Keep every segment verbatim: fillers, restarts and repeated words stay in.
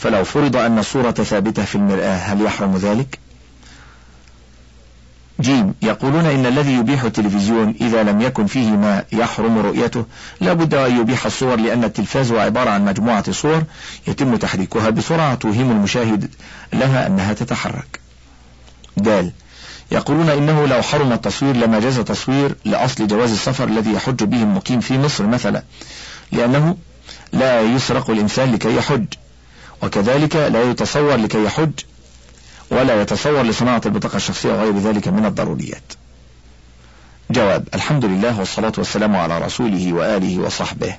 فلو فرض أن الصورة ثابتة في المرآة هل يحرم ذلك؟ جيم. يقولون إن الذي يبيح التلفزيون إذا لم يكن فيه ما يحرم رؤيته لا بد أن يبيح الصور، لأن التلفاز هو عبارة عن مجموعة صور يتم تحريكها بسرعة توهم المشاهد لها أنها تتحرك. دال. يقولون إنه لو حرم التصوير لما جاز تصوير لأصل جواز السفر الذي يحج به المقيم في مصر مثلا، لأنه لا يسرق الإنسان لكي يحج، وكذلك لا يتصور لكي يحج، ولا يتصور لصناعة البطاقة الشخصية وغير ذلك من الضروريات. جواب. الحمد لله والصلاة والسلام على رسوله وآله وصحبه.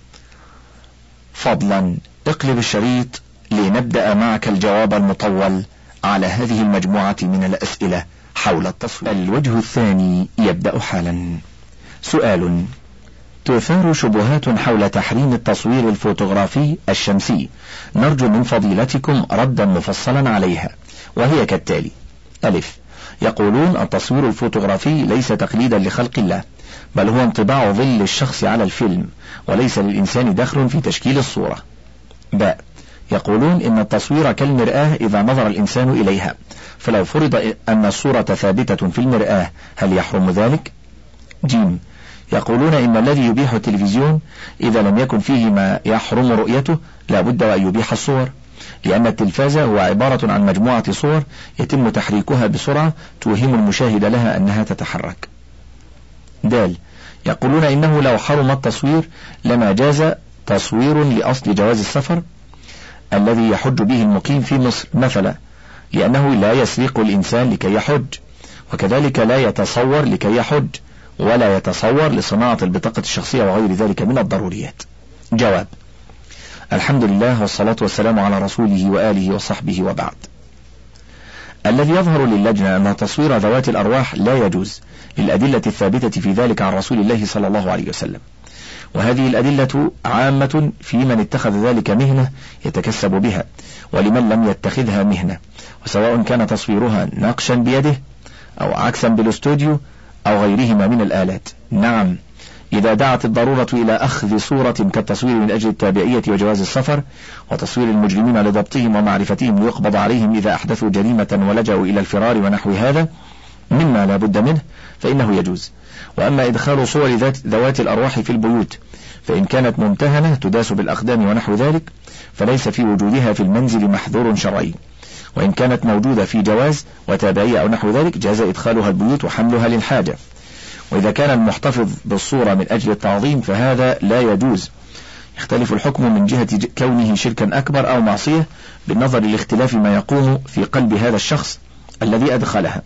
فضلا اقلب الشريط لنبدأ معك الجواب المطول على هذه المجموعة من الأسئلة حول التصوير. الوجه الثاني يبدأ حالا. سؤال: تثار شبهات حول تحريم التصوير الفوتوغرافي الشمسي، نرجو من فضيلتكم ردا مفصلا عليها، وهي كالتالي: ألف. يقولون التصوير الفوتوغرافي ليس تقليدا لخلق الله، بل هو انطباع ظل الشخص على الفيلم، وليس للإنسان دخل في تشكيل الصورة. باء. يقولون إن التصوير كالمرآة إذا نظر الإنسان إليها، فلو فرض أن الصورة ثابتة في المرآة هل يحرم ذلك؟ جيم. يقولون إن الذي يبيح التلفزيون إذا لم يكن فيه ما يحرم رؤيته لا بد وأن يبيح الصور، لأن التلفاز هو عبارة عن مجموعة صور يتم تحريكها بسرعة توهم المشاهد لها أنها تتحرك. دال. يقولون إنه لو حرم التصوير لما جاز تصوير لأصل جواز السفر الذي يحج به المقيم في مصر مثلا، لأنه لا يسرق الإنسان لكي يحج، وكذلك لا يتصور لكي يحج، ولا يتصور لصناعة البطاقة الشخصية وغير ذلك من الضروريات. جواب. الحمد لله والصلاة والسلام على رسوله وآله وصحبه، وبعد. الذي يظهر للجنة أن تصوير ذوات الأرواح لا يجوز للأدلة الثابتة في ذلك عن رسول الله صلى الله عليه وسلم، وهذه الأدلة عامة في من اتخذ ذلك مهنة يتكسب بها، ولمن لم يتخذها مهنة، وسواء كان تصويرها نقشا بيده أو عكسا بالاستوديو أو غيرهما من الآلات. نعم، إذا دعت الضرورة إلى أخذ صورة كالتصوير من أجل التابعية وجواز السفر، وتصوير المجرمين لضبطهم ومعرفتهم ليقبض عليهم إذا أحدثوا جريمة ولجأوا إلى الفرار ونحو هذا مما لا بد منه، فإنه يجوز. وأما إدخال صور ذات ذوات الأرواح في البيوت فإن كانت ممتهنة تداس بالأقدام ونحو ذلك فليس في وجودها في المنزل محذور شرعي، وإن كانت موجودة في جواز وتابعية أو نحو ذلك جاز إدخالها البيوت وحملها للحاجة. وإذا كان المحتفظ بالصورة من أجل التعظيم فهذا لا يجوز. يختلف الحكم من جهة كونه شركا أكبر أو معصية بالنظر لاختلاف ما يقوم في قلب هذا الشخص الذي أدخلها.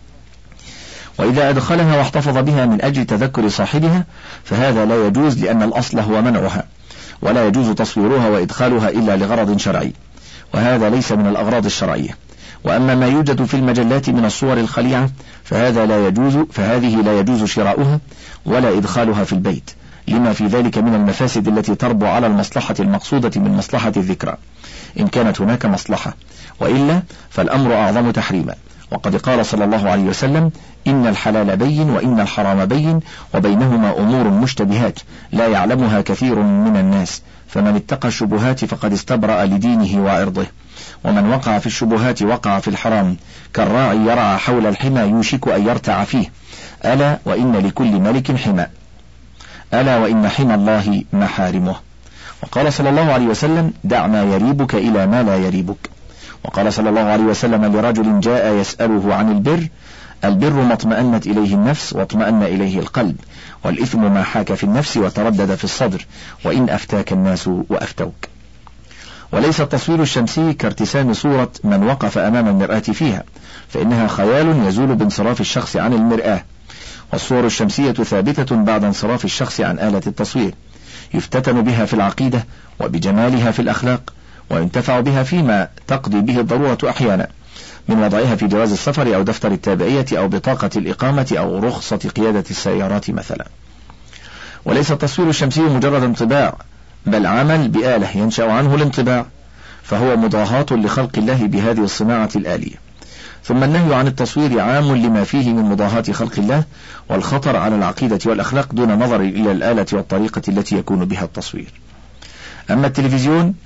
وإذا أدخلها واحتفظ بها من أجل تذكر صاحبها فهذا لا يجوز، لأن الأصل هو منعها، ولا يجوز تصويرها وإدخالها إلا لغرض شرعي، وهذا ليس من الأغراض الشرعية. وأما ما يوجد في المجلات من الصور الخليعة فهذا لا يجوز، فهذه لا يجوز شراؤها ولا إدخالها في البيت، لما في ذلك من المفاسد التي تربو على المصلحة المقصودة من مصلحة الذكرى إن كانت هناك مصلحة، وإلا فالأمر أعظم تحريما. وقد قال صلى الله عليه وسلم: إن الحلال بين وإن الحرام بين وبينهما أمور مشتبهات لا يعلمها كثير من الناس، فمن اتقى الشبهات فقد استبرأ لدينه وعرضه، ومن وقع في الشبهات وقع في الحرام، كالراعي يرعى حول الحمى يوشك أن يرتع فيه، ألا وإن لكل ملك حمى، ألا وإن حمى الله محارمه. وقال صلى الله عليه وسلم: دع ما يريبك إلى ما لا يريبك. وقال صلى الله عليه وسلم لرجل جاء يسأله عن البر: البر ما اطمأنت إليه النفس واطمأن إليه القلب، والإثم ما حاك في النفس وتردد في الصدر، وإن أفتاك الناس وأفتوك. وليس التصوير الشمسي كارتسام صورة من وقف أمام المرآة فيها، فإنها خيال يزول بانصراف الشخص عن المرآة، والصور الشمسية ثابتة بعد انصراف الشخص عن آلة التصوير، يفتتن بها في العقيدة وبجمالها في الأخلاق، وينتفع بها فيما تقضي به الضرورة أحيانا من وضعها في جواز السفر أو دفتر التابعية أو بطاقة الإقامة أو رخصة قيادة السيارات مثلا. وليس التصوير الشمسي مجرد انطباع، بل عمل بآلة ينشأ عنه الانطباع، فهو مضاهاة لخلق الله بهذه الصناعة الآلية. ثم النهي عن التصوير عام لما فيه من مضاهاة خلق الله والخطر على العقيدة والأخلاق دون نظر إلى الآلة والطريقة التي يكون بها التصوير. أما التلفزيون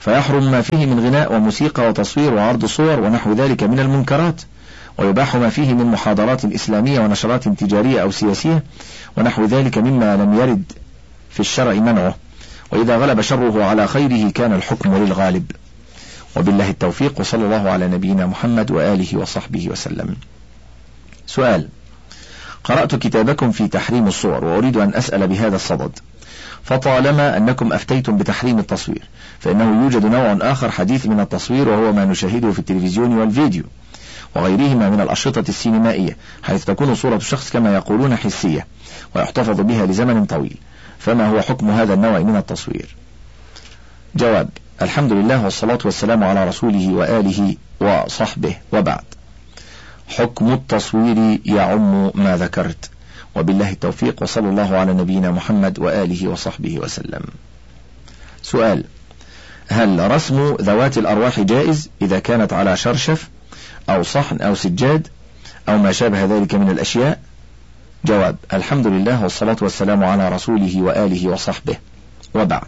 فيحرم ما فيه من غناء وموسيقى وتصوير وعرض صور ونحو ذلك من المنكرات، ويباح ما فيه من محاضرات إسلامية ونشرات تجارية أو سياسية ونحو ذلك مما لم يرد في الشرع منعه، وإذا غلب شره على خيره كان الحكم للغالب. وبالله التوفيق، وصلى الله على نبينا محمد وآله وصحبه وسلم. سؤال: قرأت كتابكم في تحريم الصور وأريد أن أسأل بهذا الصدد، فطالما أنكم أفتيتم بتحريم التصوير فإنه يوجد نوع آخر حديث من التصوير، وهو ما نشاهده في التلفزيون والفيديو وغيرهما من الأشرطة السينمائية، حيث تكون صورة الشخص كما يقولون حسية ويحتفظ بها لزمن طويل، فما هو حكم هذا النوع من التصوير؟ جواب: الحمد لله والصلاة والسلام على رسوله وآله وصحبه، وبعد. حكم التصوير يعم ما ذكرت، وبالله التوفيق، وصلى الله على نبينا محمد وآله وصحبه وسلم. سؤال: هل رسم ذوات الأرواح جائز إذا كانت على شرشف أو صحن أو سجاد أو ما شابه ذلك من الأشياء؟ جواب: الحمد لله والصلاة والسلام على رسوله وآله وصحبه، وبعد.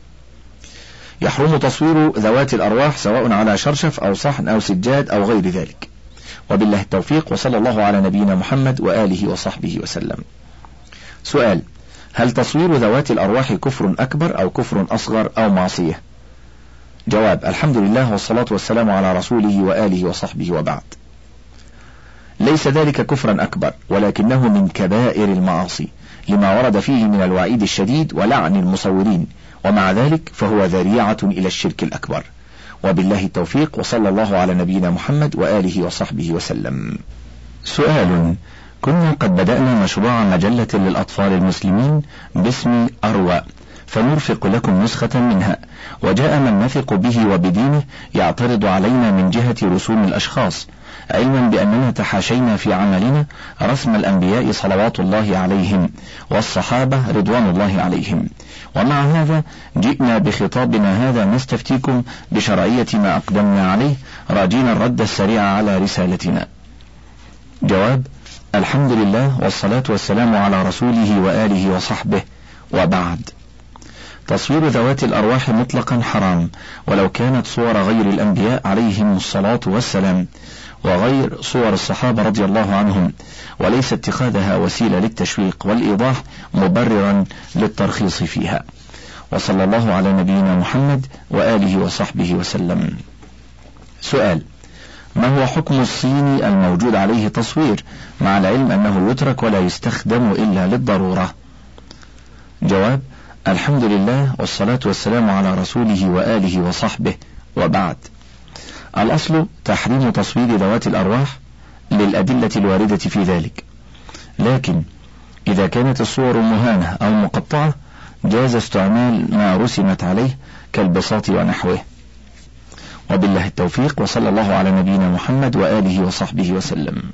يحرم تصوير ذوات الأرواح سواء على شرشف أو صحن أو سجاد أو غير ذلك، وبالله التوفيق، وصلى الله على نبينا محمد وآله وصحبه وسلم. سؤال: هل تصوير ذوات الأرواح كفر أكبر أو كفر أصغر أو معصية؟ جواب: الحمد لله والصلاة والسلام على رسوله وآله وصحبه، وبعد. ليس ذلك كفرا أكبر، ولكنه من كبائر المعاصي لما ورد فيه من الوعيد الشديد ولعن المصورين، ومع ذلك فهو ذريعة إلى الشرك الأكبر، وبالله التوفيق، وصلى الله على نبينا محمد وآله وصحبه وسلم. سؤال: كنا قد بدأنا مشروع مجلة للأطفال المسلمين باسم أروى، فنرفق لكم نسخة منها، وجاء من نثق به وبدينه يعترض علينا من جهة رسوم الأشخاص، علما بأننا تحاشينا في عملنا رسم الأنبياء صلوات الله عليهم والصحابة رضوان الله عليهم، ومع هذا جئنا بخطابنا هذا نستفتيكم بشرعية ما أقدمنا عليه، راجين الرد السريع على رسالتنا. جواب: الحمد لله والصلاة والسلام على رسوله وآله وصحبه، وبعد. تصوير ذوات الأرواح مطلقا حرام، ولو كانت صور غير الأنبياء عليهم الصلاة والسلام وغير صور الصحابة رضي الله عنهم، وليس اتخاذها وسيلة للتشويق والإيضاح مبررا للترخيص فيها. وصلى الله على نبينا محمد وآله وصحبه وسلم. سؤال: ما هو حكم الصيني الموجود عليه تصوير مع العلم أنه يترك ولا يستخدم إلا للضرورة؟ جواب: الحمد لله والصلاة والسلام على رسوله وآله وصحبه، وبعد. الأصل تحريم تصوير ذوات الأرواح للأدلة الواردة في ذلك، لكن إذا كانت الصور مهانة أو مقطعة جاز استعمال ما رسمت عليه كالبساط ونحوه، وبالله التوفيق، وصلى الله على نبينا محمد وآله وصحبه وسلم.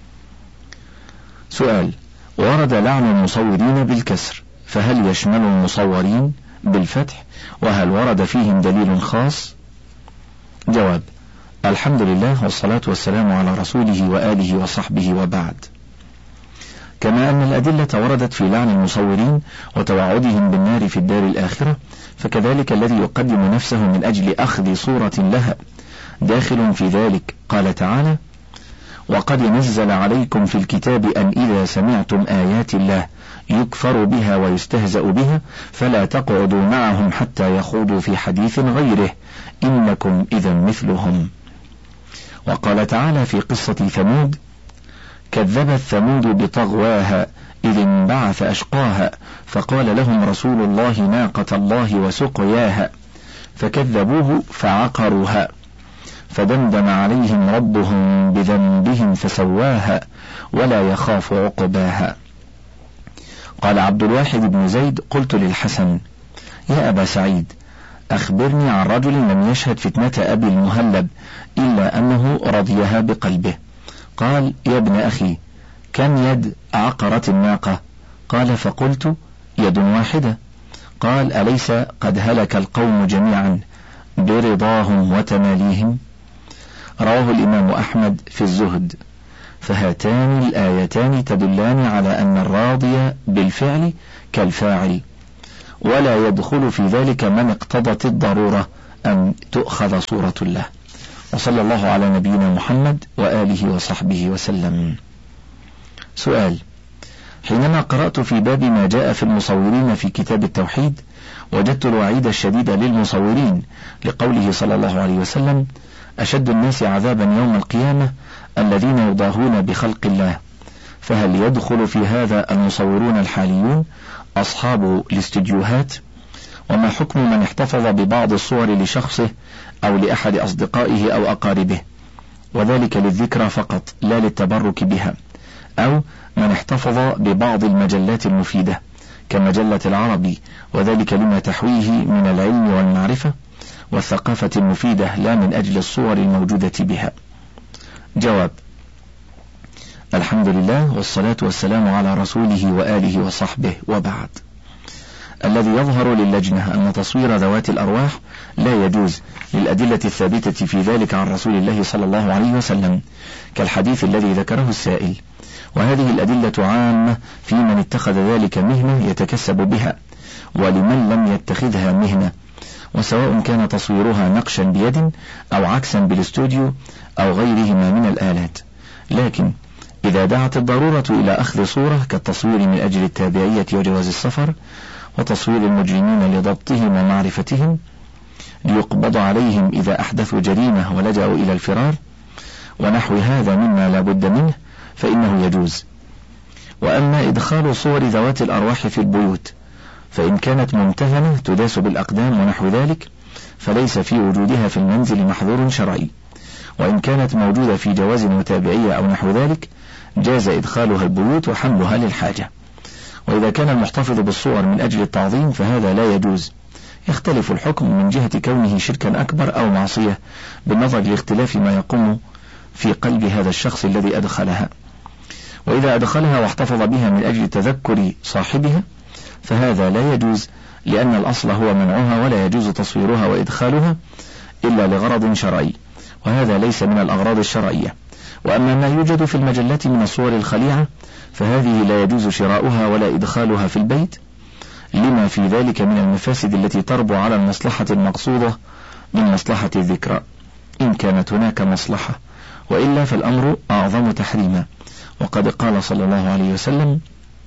سؤال: ورد لعن المصورين بالكسر، فهل يشمل المصورين بالفتح؟ وهل ورد فيهم دليل خاص؟ جواب: الحمد لله والصلاة والسلام على رسوله وآله وصحبه، وبعد. كما أن الأدلة وردت في لعن المصورين وتوعدهم بالنار في الدار الآخرة، فكذلك الذي يقدم نفسه من أجل أخذ صورة لها داخل في ذلك. قال تعالى: وقد نزل عليكم في الكتاب أن إذا سمعتم آيات الله يكفر بها ويستهزأ بها فلا تقعدوا معهم حتى يخوضوا في حديث غيره إنكم إذا مثلهم. وقال تعالى في قصة ثمود: كذبت ثمود بطغواها إذ انبعث أشقاها فقال لهم رسول الله ناقة الله وسقياها فكذبوه فعقروها فدمدم عليهم ربهم بذنبهم فسواها ولا يخاف عقباها. قال عبد الواحد بن زيد: قلت للحسن: يا أبا سعيد، أخبرني عن رجل لم يشهد فتنة أبي المهلب إلا أنه رضيها بقلبه. قال: يا ابن أخي، كم يد عقرت الناقة؟ قال: فقلت: يد واحدة. قال: أليس قد هلك القوم جميعا برضاهم وتماليهم؟ رواه الإمام أحمد في الزهد. فهاتان الآيتان تدلان على أن الراضي بالفعل كالفاعل، ولا يدخل في ذلك من اقتضت الضرورة أن تؤخذ صورة له. وصلى الله على نبينا محمد وآله وصحبه وسلم. سؤال: حينما قرأت في باب ما جاء في المصورين في كتاب التوحيد وجدت الوعيد الشديد للمصورين لقوله صلى الله عليه وسلم: أشد الناس عذابا يوم القيامة الذين يضاهون بخلق الله، فهل يدخل في هذا المصورون الحاليون أصحاب الاستديوهات؟ وما حكم من احتفظ ببعض الصور لشخصه أو لأحد أصدقائه أو أقاربه، وذلك للذكرى فقط لا للتبرك بها، أو من احتفظ ببعض المجلات المفيدة كمجلة العربي، وذلك لما تحويه من العلم والمعرفة والثقافة المفيدة لا من أجل الصور الموجودة بها؟ جواب: الحمد لله والصلاة والسلام على رسوله وآله وصحبه، وبعد. الذي يظهر للجنة أن تصوير ذوات الأرواح لا يجوز للأدلة الثابتة في ذلك عن رسول الله صلى الله عليه وسلم كالحديث الذي ذكره السائل، وهذه الأدلة عامة في من اتخذ ذلك مهنة يتكسب بها ولمن لم يتخذها مهنة، وسواء كان تصويرها نقشا بيد أو عكسا بالاستوديو أو غيرهما من الآلات. لكن إذا دعت الضرورة إلى أخذ صورة كالتصوير من أجل التابعية وجواز السفر، وتصوير المجرمين لضبطهم ومعرفتهم ليقبض عليهم إذا أحدثوا جريمة ولجأوا إلى الفرار، ونحو هذا مما لا بد منه، فإنه يجوز. وأما إدخال صور ذوات الأرواح في البيوت فإن كانت ممتهنة تداس بالأقدام ونحو ذلك فليس في وجودها في المنزل محظور شرعي، وإن كانت موجودة في جواز وتابعية أو نحو ذلك جاز إدخالها البيوت وحملها للحاجة. وإذا كان المحتفظ بالصور من أجل التعظيم فهذا لا يجوز، يختلف الحكم من جهة كونه شركا أكبر أو معصية بالنظر لاختلاف ما يقوم في قلب هذا الشخص الذي أدخلها. وإذا أدخلها واحتفظ بها من أجل تذكر صاحبها فهذا لا يجوز، لأن الأصل هو منعها ولا يجوز تصويرها وإدخالها إلا لغرض شرعي، وهذا ليس من الأغراض الشرعية. وأما ما يوجد في المجلات من الصور الخليعة فهذه لا يجوز شراؤها ولا إدخالها في البيت لما في ذلك من المفاسد التي تربو على المصلحة المقصودة من مصلحة الذكرى إن كانت هناك مصلحة، وإلا فالأمر أعظم تحريما. وقد قال صلى الله عليه وسلم: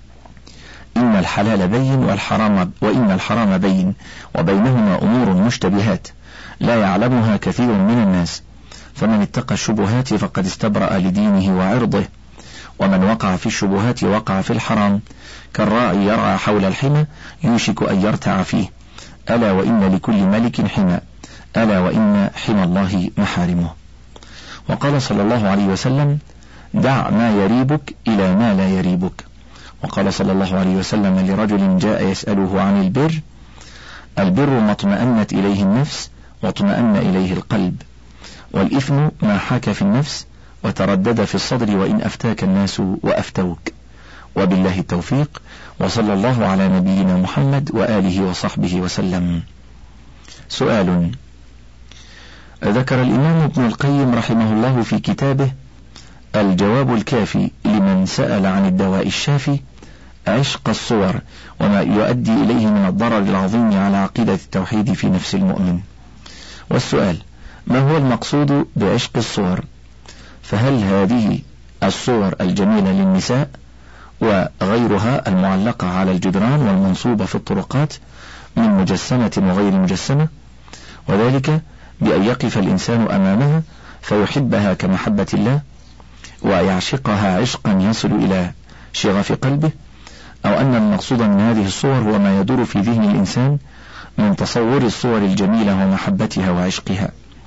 إن الحلال بين والحرام وإن الحرام بين وبينهما أمور مشتبهات لا يعلمها كثير من الناس، فمن اتقى الشبهات فقد استبرأ لدينه وعرضه، ومن وقع في الشبهات وقع في الحرام، كالراعي يرعى حول الحمى يوشك أن يرتع فيه، ألا وإن لكل ملك حمى، ألا وإن حمى الله محارمه. وقال صلى الله عليه وسلم: دع ما يريبك إلى ما لا يريبك. وقال صلى الله عليه وسلم لرجل جاء يسأله عن البر: البر ما اطمأنت إليه النفس واطمأن إليه القلب، والإثم ما حاك في النفس وتردد في الصدر وإن أفتاك الناس وأفتوك. وبالله التوفيق، وصلى الله على نبينا محمد وآله وصحبه وسلم. سؤال: ذكر الإمام ابن القيم رحمه الله في كتابه الجواب الكافي لمن سأل عن الدواء الشافي عشق الصور وما يؤدي إليه من الضرر العظيم على عقيدة التوحيد في نفس المؤمن. والسؤال: ما هو المقصود بعشق الصور؟ فهل هذه الصور الجميلة للنساء وغيرها المعلقة على الجدران والمنصوبة في الطرقات من مجسمة وغير مجسمة، وذلك بأن يقف الإنسان أمامها فيحبها كمحبة الله ويعشقها عشقا يصل إلى شغف قلبه، أو أن المقصود من هذه الصور هو ما يدور في ذهن الإنسان من تصور الصور الجميلة ومحبتها وعشقها؟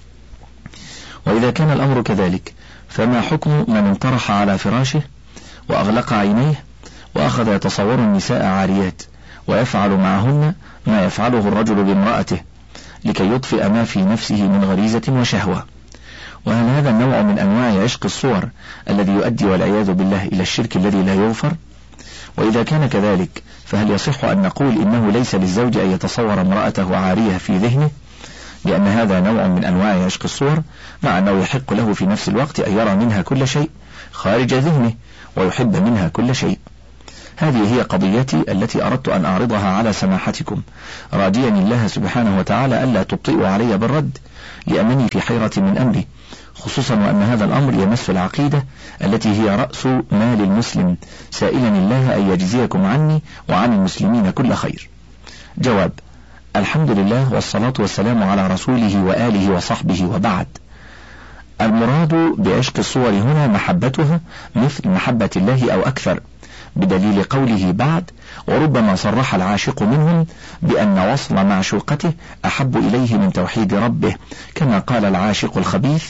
وإذا كان الأمر كذلك فما حكم من انطرح على فراشه وأغلق عينيه وأخذ يتصور النساء عاريات ويفعل معهن ما يفعله الرجل بامرأته لكي يطفئ ما في نفسه من غريزة وشهوة؟ وهل هذا النوع من أنواع عشق الصور الذي يؤدي والعياذ بالله إلى الشرك الذي لا يغفر؟ وإذا كان كذلك فهل يصح أن نقول إنه ليس للزوج أن يتصور امرأته عارية في ذهنه، لأن هذا نوع من أنواع عشق الصور، مع أنه يحق له في نفس الوقت أن يرى منها كل شيء خارج ذهنه ويحب منها كل شيء؟ هذه هي قضيتي التي أردت أن أعرضها على سماحتكم، راجيا الله سبحانه وتعالى ألا تبطئوا علي بالرد، لأنني في حيرة من أمري، خصوصا وأن هذا الأمر يمس العقيدة التي هي رأس مال المسلم، سائلا الله أن يجزيكم عني وعن المسلمين كل خير. جواب: الحمد لله والصلاة والسلام على رسوله وآله وصحبه، وبعد. المراد بعشق الصور هنا محبتها مثل محبة الله أو أكثر، بدليل قوله بعد: وربما صرح العاشق منهم بأن وصل معشوقته أحب إليه من توحيد ربه، كما قال العاشق الخبيث: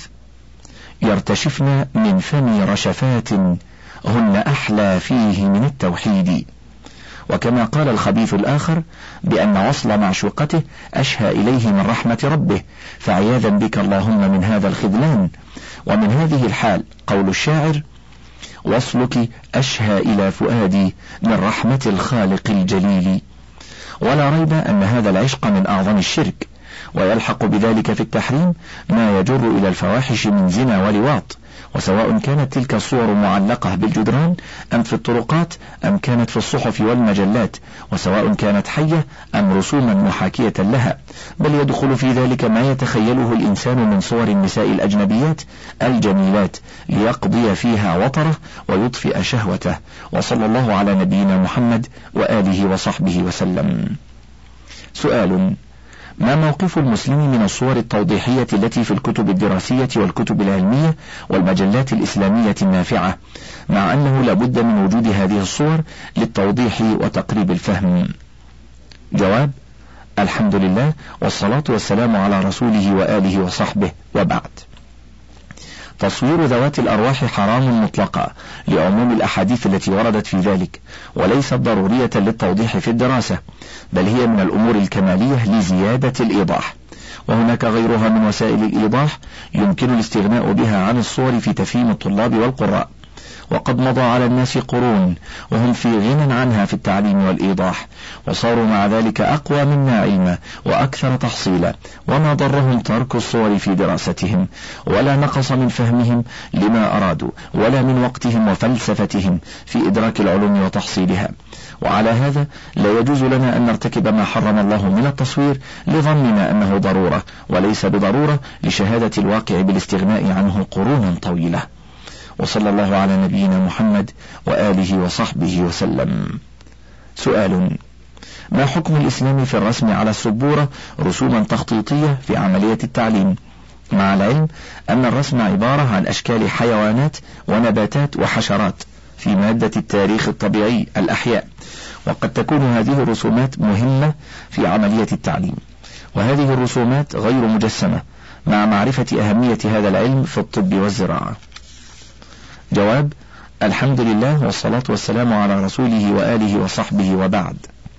يرتشفن من فم رشفات هن أحلى فيه من التوحيد. وكما قال الخبيث الآخر بأن وصل معشوقته أشهى إليه من رحمة ربه، فعياذا بك اللهم من هذا الخذلان. ومن هذه الحال قول الشاعر: وصلك أشهى إلى فؤادي من رحمة الخالق الجليل. ولا ريب أن هذا العشق من أعظم الشرك، ويلحق بذلك في التحريم ما يجر إلى الفواحش من زنا ولواط، وسواء كانت تلك الصور معلقة بالجدران أم في الطرقات أم كانت في الصحف والمجلات، وسواء كانت حية أم رسوما محاكية لها، بل يدخل في ذلك ما يتخيله الإنسان من صور النساء الأجنبيات الجميلات ليقضي فيها وطره ويطفئ شهوته. وصلى الله على نبينا محمد وآله وصحبه وسلم. سؤال: ما موقف المسلم من الصور التوضيحية التي في الكتب الدراسية والكتب العلمية والمجلات الإسلامية النافعة، مع أنه لا بد من وجود هذه الصور للتوضيح وتقريب الفهم؟ جواب: الحمد لله والصلاة والسلام على رسوله وآله وصحبه، وبعد. تصوير ذوات الأرواح حرام مطلقا لعموم الأحاديث التي وردت في ذلك، وليست ضرورية للتوضيح في الدراسة، بل هي من الأمور الكمالية لزيادة الإيضاح. وهناك غيرها من وسائل الإيضاح يمكن الاستغناء بها عن الصور في تفهيم الطلاب والقراء، وقد مضى على الناس قرون وهم في غنى عنها في التعليم والإيضاح، وصاروا مع ذلك أقوى منا علما وأكثر تحصيلا، وما ضرهم ترك الصور في دراستهم، ولا نقص من فهمهم لما أرادوا، ولا من وقتهم وفلسفتهم في إدراك العلوم وتحصيلها. وعلى هذا لا يجوز لنا أن نرتكب ما حرم الله من التصوير لظننا أنه ضرورة، وليس بضرورة لشهادة الواقع بالاستغناء عنه قرونا طويلة. وصلى الله على نبينا محمد وآله وصحبه وسلم. سؤال: ما حكم الإسلام في الرسم على السبورة رسوما تخطيطية في عملية التعليم، مع العلم أن الرسم عبارة عن أشكال حيوانات ونباتات وحشرات في مادة التاريخ الطبيعي الأحياء، وقد تكون هذه الرسومات مهمة في عملية التعليم، وهذه الرسومات غير مجسمة، مع معرفة أهمية هذا العلم في الطب والزراعة؟ جواب: الحمد لله والصلاة والسلام على رسوله وآله وصحبه، وبعد.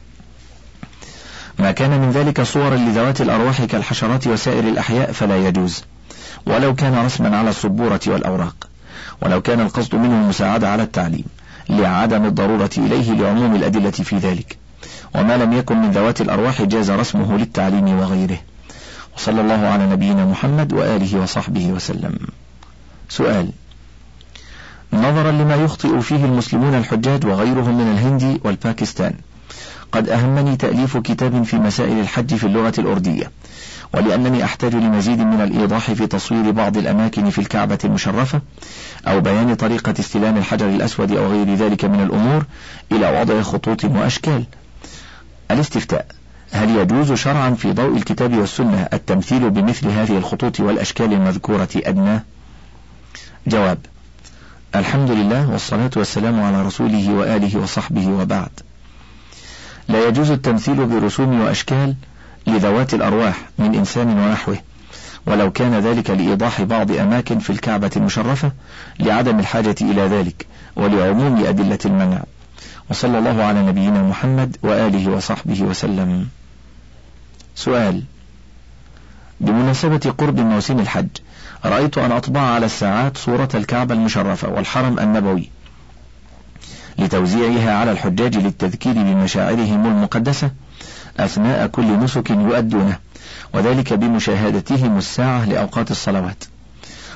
ما كان من ذلك صورا لذوات الأرواح كالحشرات وسائر الأحياء فلا يجوز، ولو كان رسما على السبورة والأوراق، ولو كان القصد منه المساعدة على التعليم لعدم الضرورة إليه لعموم الأدلة في ذلك. وما لم يكن من ذوات الأرواح جاز رسمه للتعليم وغيره. وصلى الله على نبينا محمد وآله وصحبه وسلم. سؤال: نظرا لما يخطئ فيه المسلمون الحجاج وغيرهم من الهند والباكستان، قد أهمني تأليف كتاب في مسائل الحج في اللغة الأردية، ولأنني أحتاج لمزيد من الإيضاح في تصوير بعض الأماكن في الكعبة المشرفة، أو بيان طريقة استلام الحجر الأسود أو غير ذلك من الأمور، إلى وضع خطوط وأشكال. الاستفتاء: هل يجوز شرعا في ضوء الكتاب والسنة التمثيل بمثل هذه الخطوط والأشكال المذكورة أدناه؟ جواب: الحمد لله والصلاة والسلام على رسوله وآله وصحبه، وبعد. لا يجوز التمثيل برسوم وأشكال لذوات الأرواح من إنسان ونحوه، ولو كان ذلك لإيضاح بعض أماكن في الكعبة المشرفة لعدم الحاجة إلى ذلك ولعموم أدلة المنع. وصلى الله على نبينا محمد وآله وصحبه وسلم. سؤال: بمناسبة قرب موسم الحج، رأيت أن أطبع على الساعات صورة الكعبة المشرفة والحرم النبوي لتوزيعها على الحجاج للتذكير بمشاعرهم المقدسة أثناء كل نسك يؤدونه، وذلك بمشاهدتهم الساعة لأوقات الصلوات.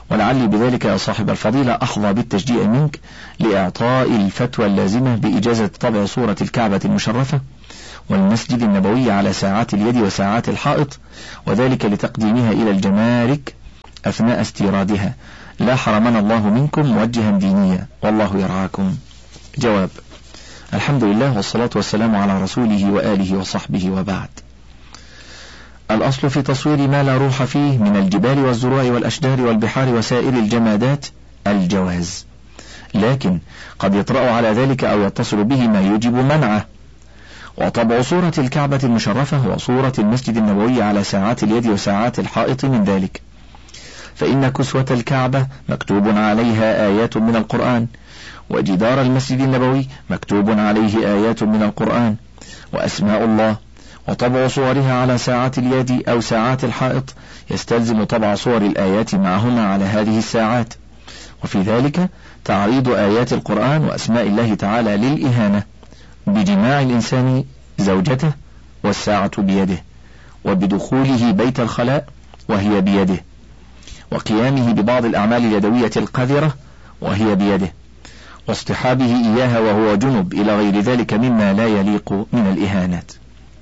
ولعلي بذلك يا صاحب الفضيلة أحظى بالتشجيع منك لإعطاء الفتوى اللازمة بإجازة طبع صورة الكعبة المشرفة والمسجد النبوي على ساعات اليد وساعات الحائط، وذلك لتقديمها إلى الجمارك أثناء استيرادها، لا حرمنا الله منكم موجها دينيا، والله يرعاكم. جواب: الحمد لله والصلاة والسلام على رسوله وآله وصحبه، وبعد. الأصل في تصوير ما لا روح فيه من الجبال والزروع والأشجار والبحار وسائر الجمادات الجواز، لكن قد يطرأ على ذلك أو يتصل به ما يوجب منعه. وطبع صورة الكعبة المشرفة وصورة المسجد النبوي على ساعات اليد وساعات الحائط من ذلك، فإن كسوة الكعبة مكتوب عليها آيات من القرآن، وجدار المسجد النبوي مكتوب عليه آيات من القرآن وأسماء الله، وطبع صورها على ساعات اليد أو ساعات الحائط يستلزم طبع صور الآيات معهما على هذه الساعات، وفي ذلك تعريض آيات القرآن وأسماء الله تعالى للإهانة بجماع الإنسان زوجته والساعة بيده، وبدخوله بيت الخلاء وهي بيده، وقيامه ببعض الأعمال اليدوية القذرة وهي بيده، واصطحابه إياها وهو جنب، إلى غير ذلك مما لا يليق من الإهانات.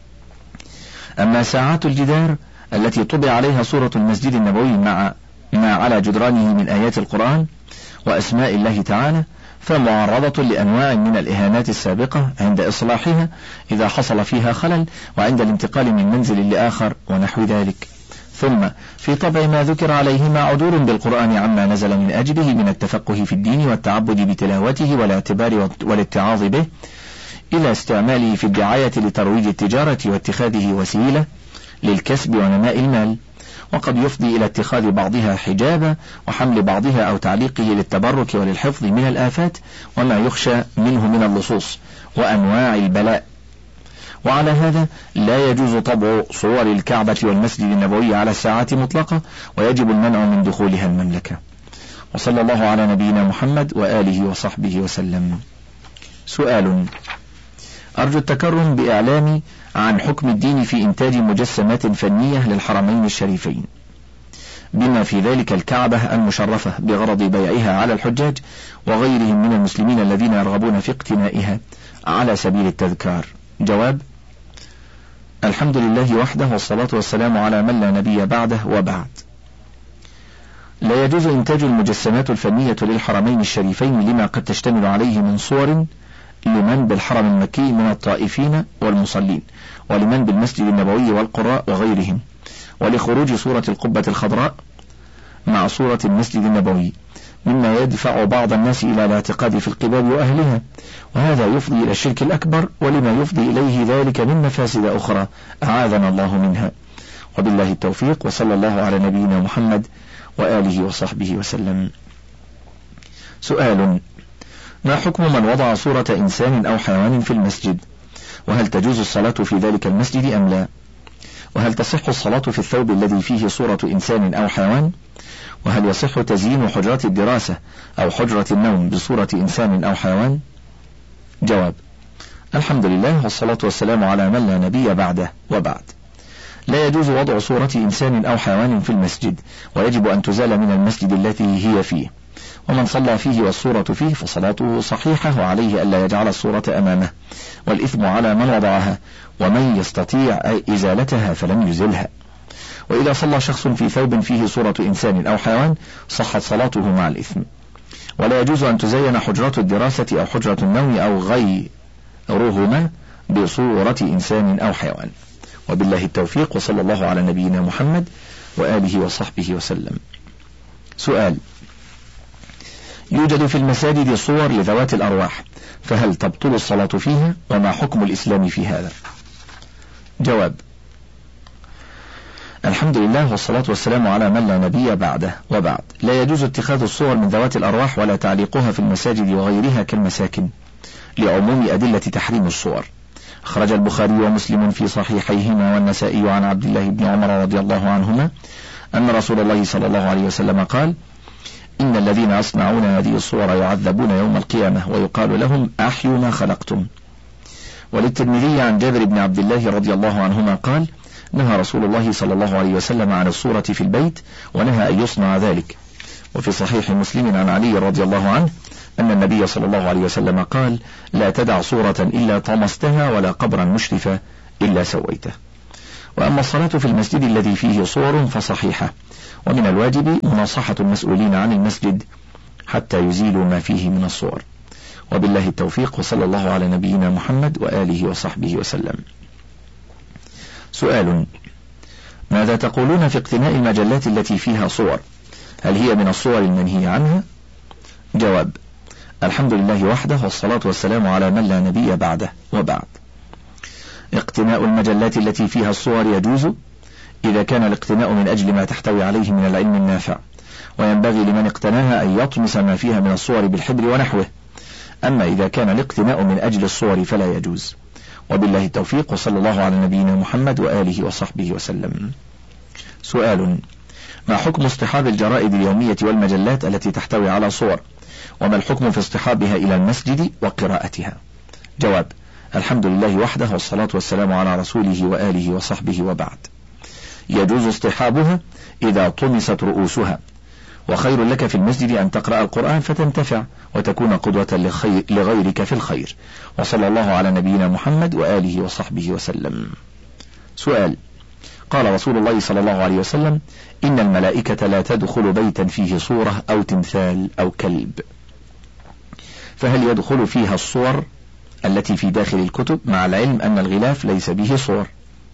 أما ساعات الجدار التي طبع عليها صورة المسجد النبوي مع ما على جدرانه من آيات القرآن وأسماء الله تعالى، فمعرضة لأنواع من الإهانات السابقة عند إصلاحها إذا حصل فيها خلل، وعند الانتقال من منزل لآخر ونحو ذلك. ثم في طبع ما ذكر عليهما عدول بالقرآن عما نزل من أجله من التفقه في الدين والتعبد بتلاوته والاعتبار والاتعاظ به، إلى استعماله في الدعاية لترويج التجارة واتخاذه وسيلة للكسب ونماء المال، وقد يفضي إلى اتخاذ بعضها حجابا وحمل بعضها أو تعليقه للتبرك وللحفظ من الآفات وما يخشى منه من اللصوص وأنواع البلاء. وعلى هذا لا يجوز طبع صور الكعبة والمسجد النبوي على الساعات مطلقة، ويجب المنع من دخولها المملكة. وصلى الله على نبينا محمد وآله وصحبه وسلم. سؤال: أرجو التكرم بإعلامي عن حكم الدين في إنتاج مجسمات فنية للحرمين الشريفين، بما في ذلك الكعبة المشرفة، بغرض بيعها على الحجاج وغيرهم من المسلمين الذين يرغبون في اقتنائها على سبيل التذكار. جواب: الحمد لله وحده، والصلاة والسلام على من لا نبي بعده، وبعد. لا يجوز إنتاج المجسمات الفنية للحرمين الشريفين لما قد تشتمل عليه من صور لمن بالحرم المكي من الطائفين والمصلين، ولمن بالمسجد النبوي والقراء وغيرهم، ولخروج صورة القبة الخضراء مع صورة المسجد النبوي، مما يدفع بعض الناس إلى الاعتقاد في القباب وأهلها، وهذا يفضي إلى الشرك الأكبر، ولما يفضي إليه ذلك من مفاسد أخرى أعاذنا الله منها. وبالله التوفيق، وصلى الله على نبينا محمد وآله وصحبه وسلم. سؤال: ما حكم من وضع صورة إنسان أو حيوان في المسجد؟ وهل تجوز الصلاة في ذلك المسجد أم لا؟ وهل تصح الصلاة في الثوب الذي فيه صورة إنسان أو حيوان؟ وهل يصح تزيين حجرات الدراسة أو حجرة النوم بصورة إنسان أو حيوان؟ جواب: الحمد لله والصلاة والسلام على من لا نبي بعده، وبعد. لا يجوز وضع صورة إنسان أو حيوان في المسجد، ويجب أن تزال من المسجد التي هي فيه، ومن صلى فيه والصورة فيه فصلاته صحيحة، وعليه ألا يجعل الصورة أمامه، والإثم على من وضعها، ومن يستطيع إزالتها فلم يزلها. وإذا صلى شخص في ثوب فيه صورة إنسان أو حيوان صحت صلاته مع الإثم. ولا يجوز أن تزين حجرات الدراسة أو حجرة النوم أو غيرهما بصورة إنسان أو حيوان. وبالله التوفيق، وصلى الله على نبينا محمد وآله وصحبه وسلم. سؤال: يوجد في المساجد صور لذوات الأرواح، فهل تبطل الصلاة فيها؟ وما حكم الإسلام في هذا؟ جواب: الحمد لله والصلاة والسلام على من لا نبي بعده، وبعد. لا يجوز اتخاذ الصور من ذوات الأرواح ولا تعليقها في المساجد وغيرها كالمساكن، لعموم أدلة تحريم الصور. أخرج البخاري ومسلم في صحيحيهما والنسائي عن عبد الله بن عمر رضي الله عنهما أن رسول الله صلى الله عليه وسلم قال: إن الذين يصنعون هذه الصور يعذبون يوم القيامة، ويقال لهم أحيوا ما خلقتم. وللترمذي عن جابر بن عبد الله رضي الله عنهما قال: نهى رسول الله صلى الله عليه وسلم عن الصورة في البيت، ونهى أن يصنع ذلك. وفي صحيح مسلم عن علي رضي الله عنه أن النبي صلى الله عليه وسلم قال: لا تدع صورة إلا طمستها ولا قبرا مشرفا إلا سويته. وأما الصلاة في المسجد الذي فيه صور فصحيحة، ومن الواجب مناصحة المسؤولين عن المسجد حتى يزيلوا ما فيه من الصور. وبالله التوفيق، وصلى الله على نبينا محمد وآله وصحبه وسلم. سؤال: ماذا تقولون في اقتناء المجلات التي فيها صور؟ هل هي من الصور المنهي عنها؟ جواب: الحمد لله وحده، والصلاة والسلام على من لا نبي بعده، وبعد. اقتناء المجلات التي فيها الصور يجوز إذا كان الاقتناء من أجل ما تحتوي عليه من العلم النافع، وينبغي لمن اقتناها أن يطمس ما فيها من الصور بالحبر ونحوه. أما إذا كان الاقتناء من أجل الصور فلا يجوز. وبالله التوفيق، وصلى الله على نبينا محمد وآله وصحبه وسلم. سؤال: ما حكم اصطحاب الجرائد اليومية والمجلات التي تحتوي على صور؟ وما الحكم في اصطحابها إلى المسجد وقراءتها؟ جواب: الحمد لله وحده، والصلاة والسلام على رسوله وآله وصحبه، وبعد. يجوز اصطحابها إذا طمست رؤوسها، وخير لك في المسجد أن تقرأ القرآن فتنتفع وتكون قدوة لغيرك في الخير. وصلى الله على نبينا محمد وآله وصحبه وسلم. سؤال: قال رسول الله صلى الله عليه وسلم: إن الملائكة لا تدخل بيتا فيه صورة أو تمثال أو كلب. فهل يدخل فيها الصور التي في داخل الكتب، مع العلم أن الغلاف ليس به صور؟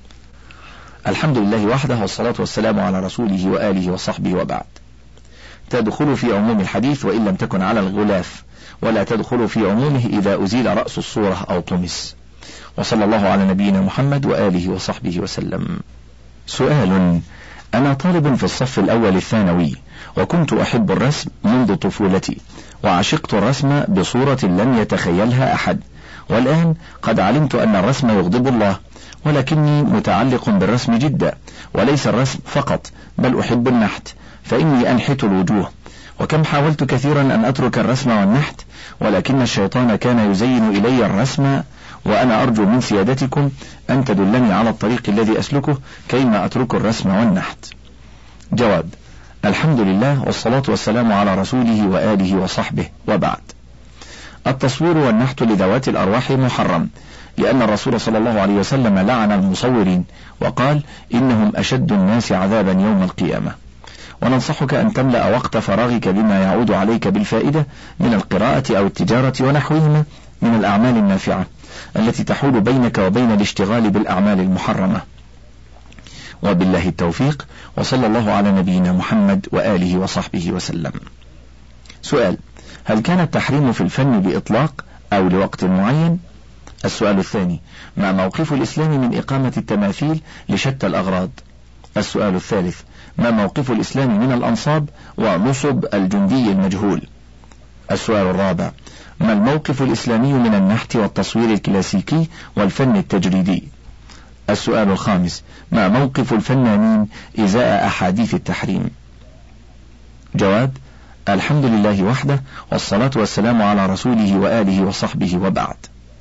الحمد لله وحده، والصلاة والسلام على رسوله وآله وصحبه، وبعد. تدخل في عموم الحديث وإن لم تكن على الغلاف، ولا تدخل في عمومه إذا أزيل رأس الصورة أو طمس. وصلى الله على نبينا محمد وآله وصحبه وسلم. سؤال: أنا طالب في الصف الأول الثانوي، وكنت أحب الرسم منذ طفولتي، وعشقت الرسم بصورة لم يتخيلها أحد، والآن قد علمت أن الرسم يغضب الله، ولكني متعلق بالرسم جدا، وليس الرسم فقط بل أحب النحت، فإني أنحت الوجوه، وكم حاولت كثيرا أن أترك الرسم والنحت، ولكن الشيطان كان يزين إلي الرسم، وأنا أرجو من سيادتكم أن تدلني على الطريق الذي أسلكه كيما أترك الرسم والنحت. جواب: الحمد لله، والصلاة والسلام على رسوله وآله وصحبه، وبعد. التصوير والنحت لذوات الأرواح محرم، لأن الرسول صلى الله عليه وسلم لعن المصورين وقال: إنهم أشد الناس عذابا يوم القيامة. وننصحك أن تملأ وقت فراغك بما يعود عليك بالفائدة من القراءة أو التجارة ونحوهما من الأعمال النافعة التي تحول بينك وبين الاشتغال بالأعمال المحرمة. وبالله التوفيق، وصلى الله على نبينا محمد وآله وصحبه وسلم. سؤال: هل كان التحريم في الفن بإطلاق أو لوقت معين؟ السؤال الثاني: ما موقف الإسلام من إقامة التماثيل لشتى الأغراض؟ السؤال الثالث: ما موقف الإسلام من الأنصاب ونصب الجندي المجهول؟ السؤال الرابع: ما الموقف الإسلامي من النحت والتصوير الكلاسيكي والفن التجريدي؟ السؤال الخامس: ما موقف الفنانين إزاء أحاديث التحريم؟ جواب: الحمد لله وحده، والصلاة والسلام على رسوله وآله وصحبه، وبعد.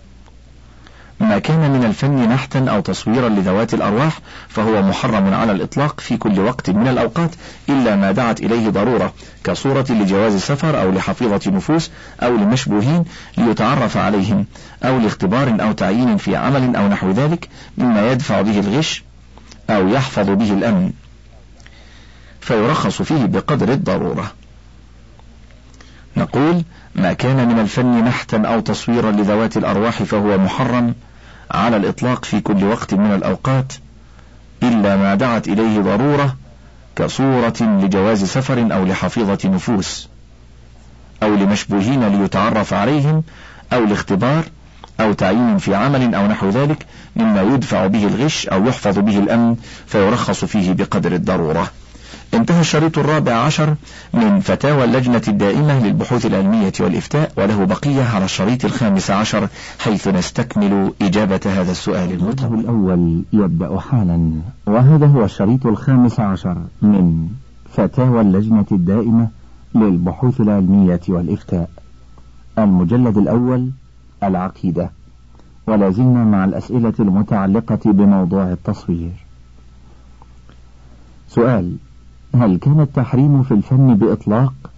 ما كان من الفن نحتا أو تصويرا لذوات الأرواح فهو محرم على الإطلاق في كل وقت من الأوقات إلا ما دعت إليه ضرورة، كصورة لجواز سفر أو لحفيظة نفوس أو لمشبوهين ليتعرف عليهم، أو لاختبار أو تعيين في عمل أو نحو ذلك مما يدفع به الغش أو يحفظ به الأمن، فيرخص فيه بقدر الضرورة. نقول: ما كان من الفن نحتا أو تصويرا لذوات الأرواح فهو محرم على الإطلاق في كل وقت من الأوقات إلا ما دعت إليه ضرورة، كصورة لجواز سفر أو لحفيظة نفوس أو لمشبوهين ليتعرف عليهم أو لاختبار أو تعيين في عمل أو نحو ذلك مما يدفع به الغش أو يحفظ به الأمن، فيرخص فيه بقدر الضرورة. انتهى الشريط الرابع عشر من فتاوى اللجنة الدائمة للبحوث العلمية والإفتاء، وله بقية على الشريط الخامس عشر حيث نستكمل إجابة هذا السؤال المطول. الأول يبدأ حالا، وهذا هو الشريط الخامس عشر من فتاوى اللجنة الدائمة للبحوث العلمية والإفتاء، المجلد الأول، العقيدة، ولا زلنا مع الأسئلة المتعلقة بموضوع التصوير. سؤال: هل كان التحريم في الفن بإطلاق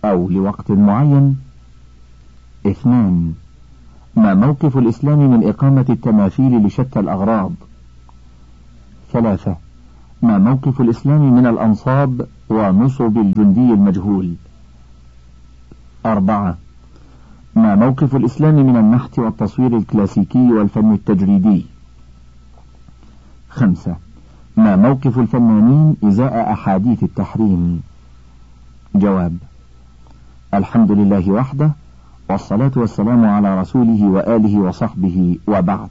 أو لوقت معين. اثنان، ما موقف الإسلام من إقامة التماثيل لشتى الأغراض؟ ثلاثة، ما موقف الإسلام من الأنصاب ونصب الجندي المجهول؟ أربعة، ما موقف الإسلام من النحت والتصوير الكلاسيكي والفن التجريدي؟ خمسة، ما موقف الفنانين إزاء أحاديث التحريم؟ جواب: الحمد لله وحده، والصلاة والسلام على رسوله وآله وصحبه، وبعد.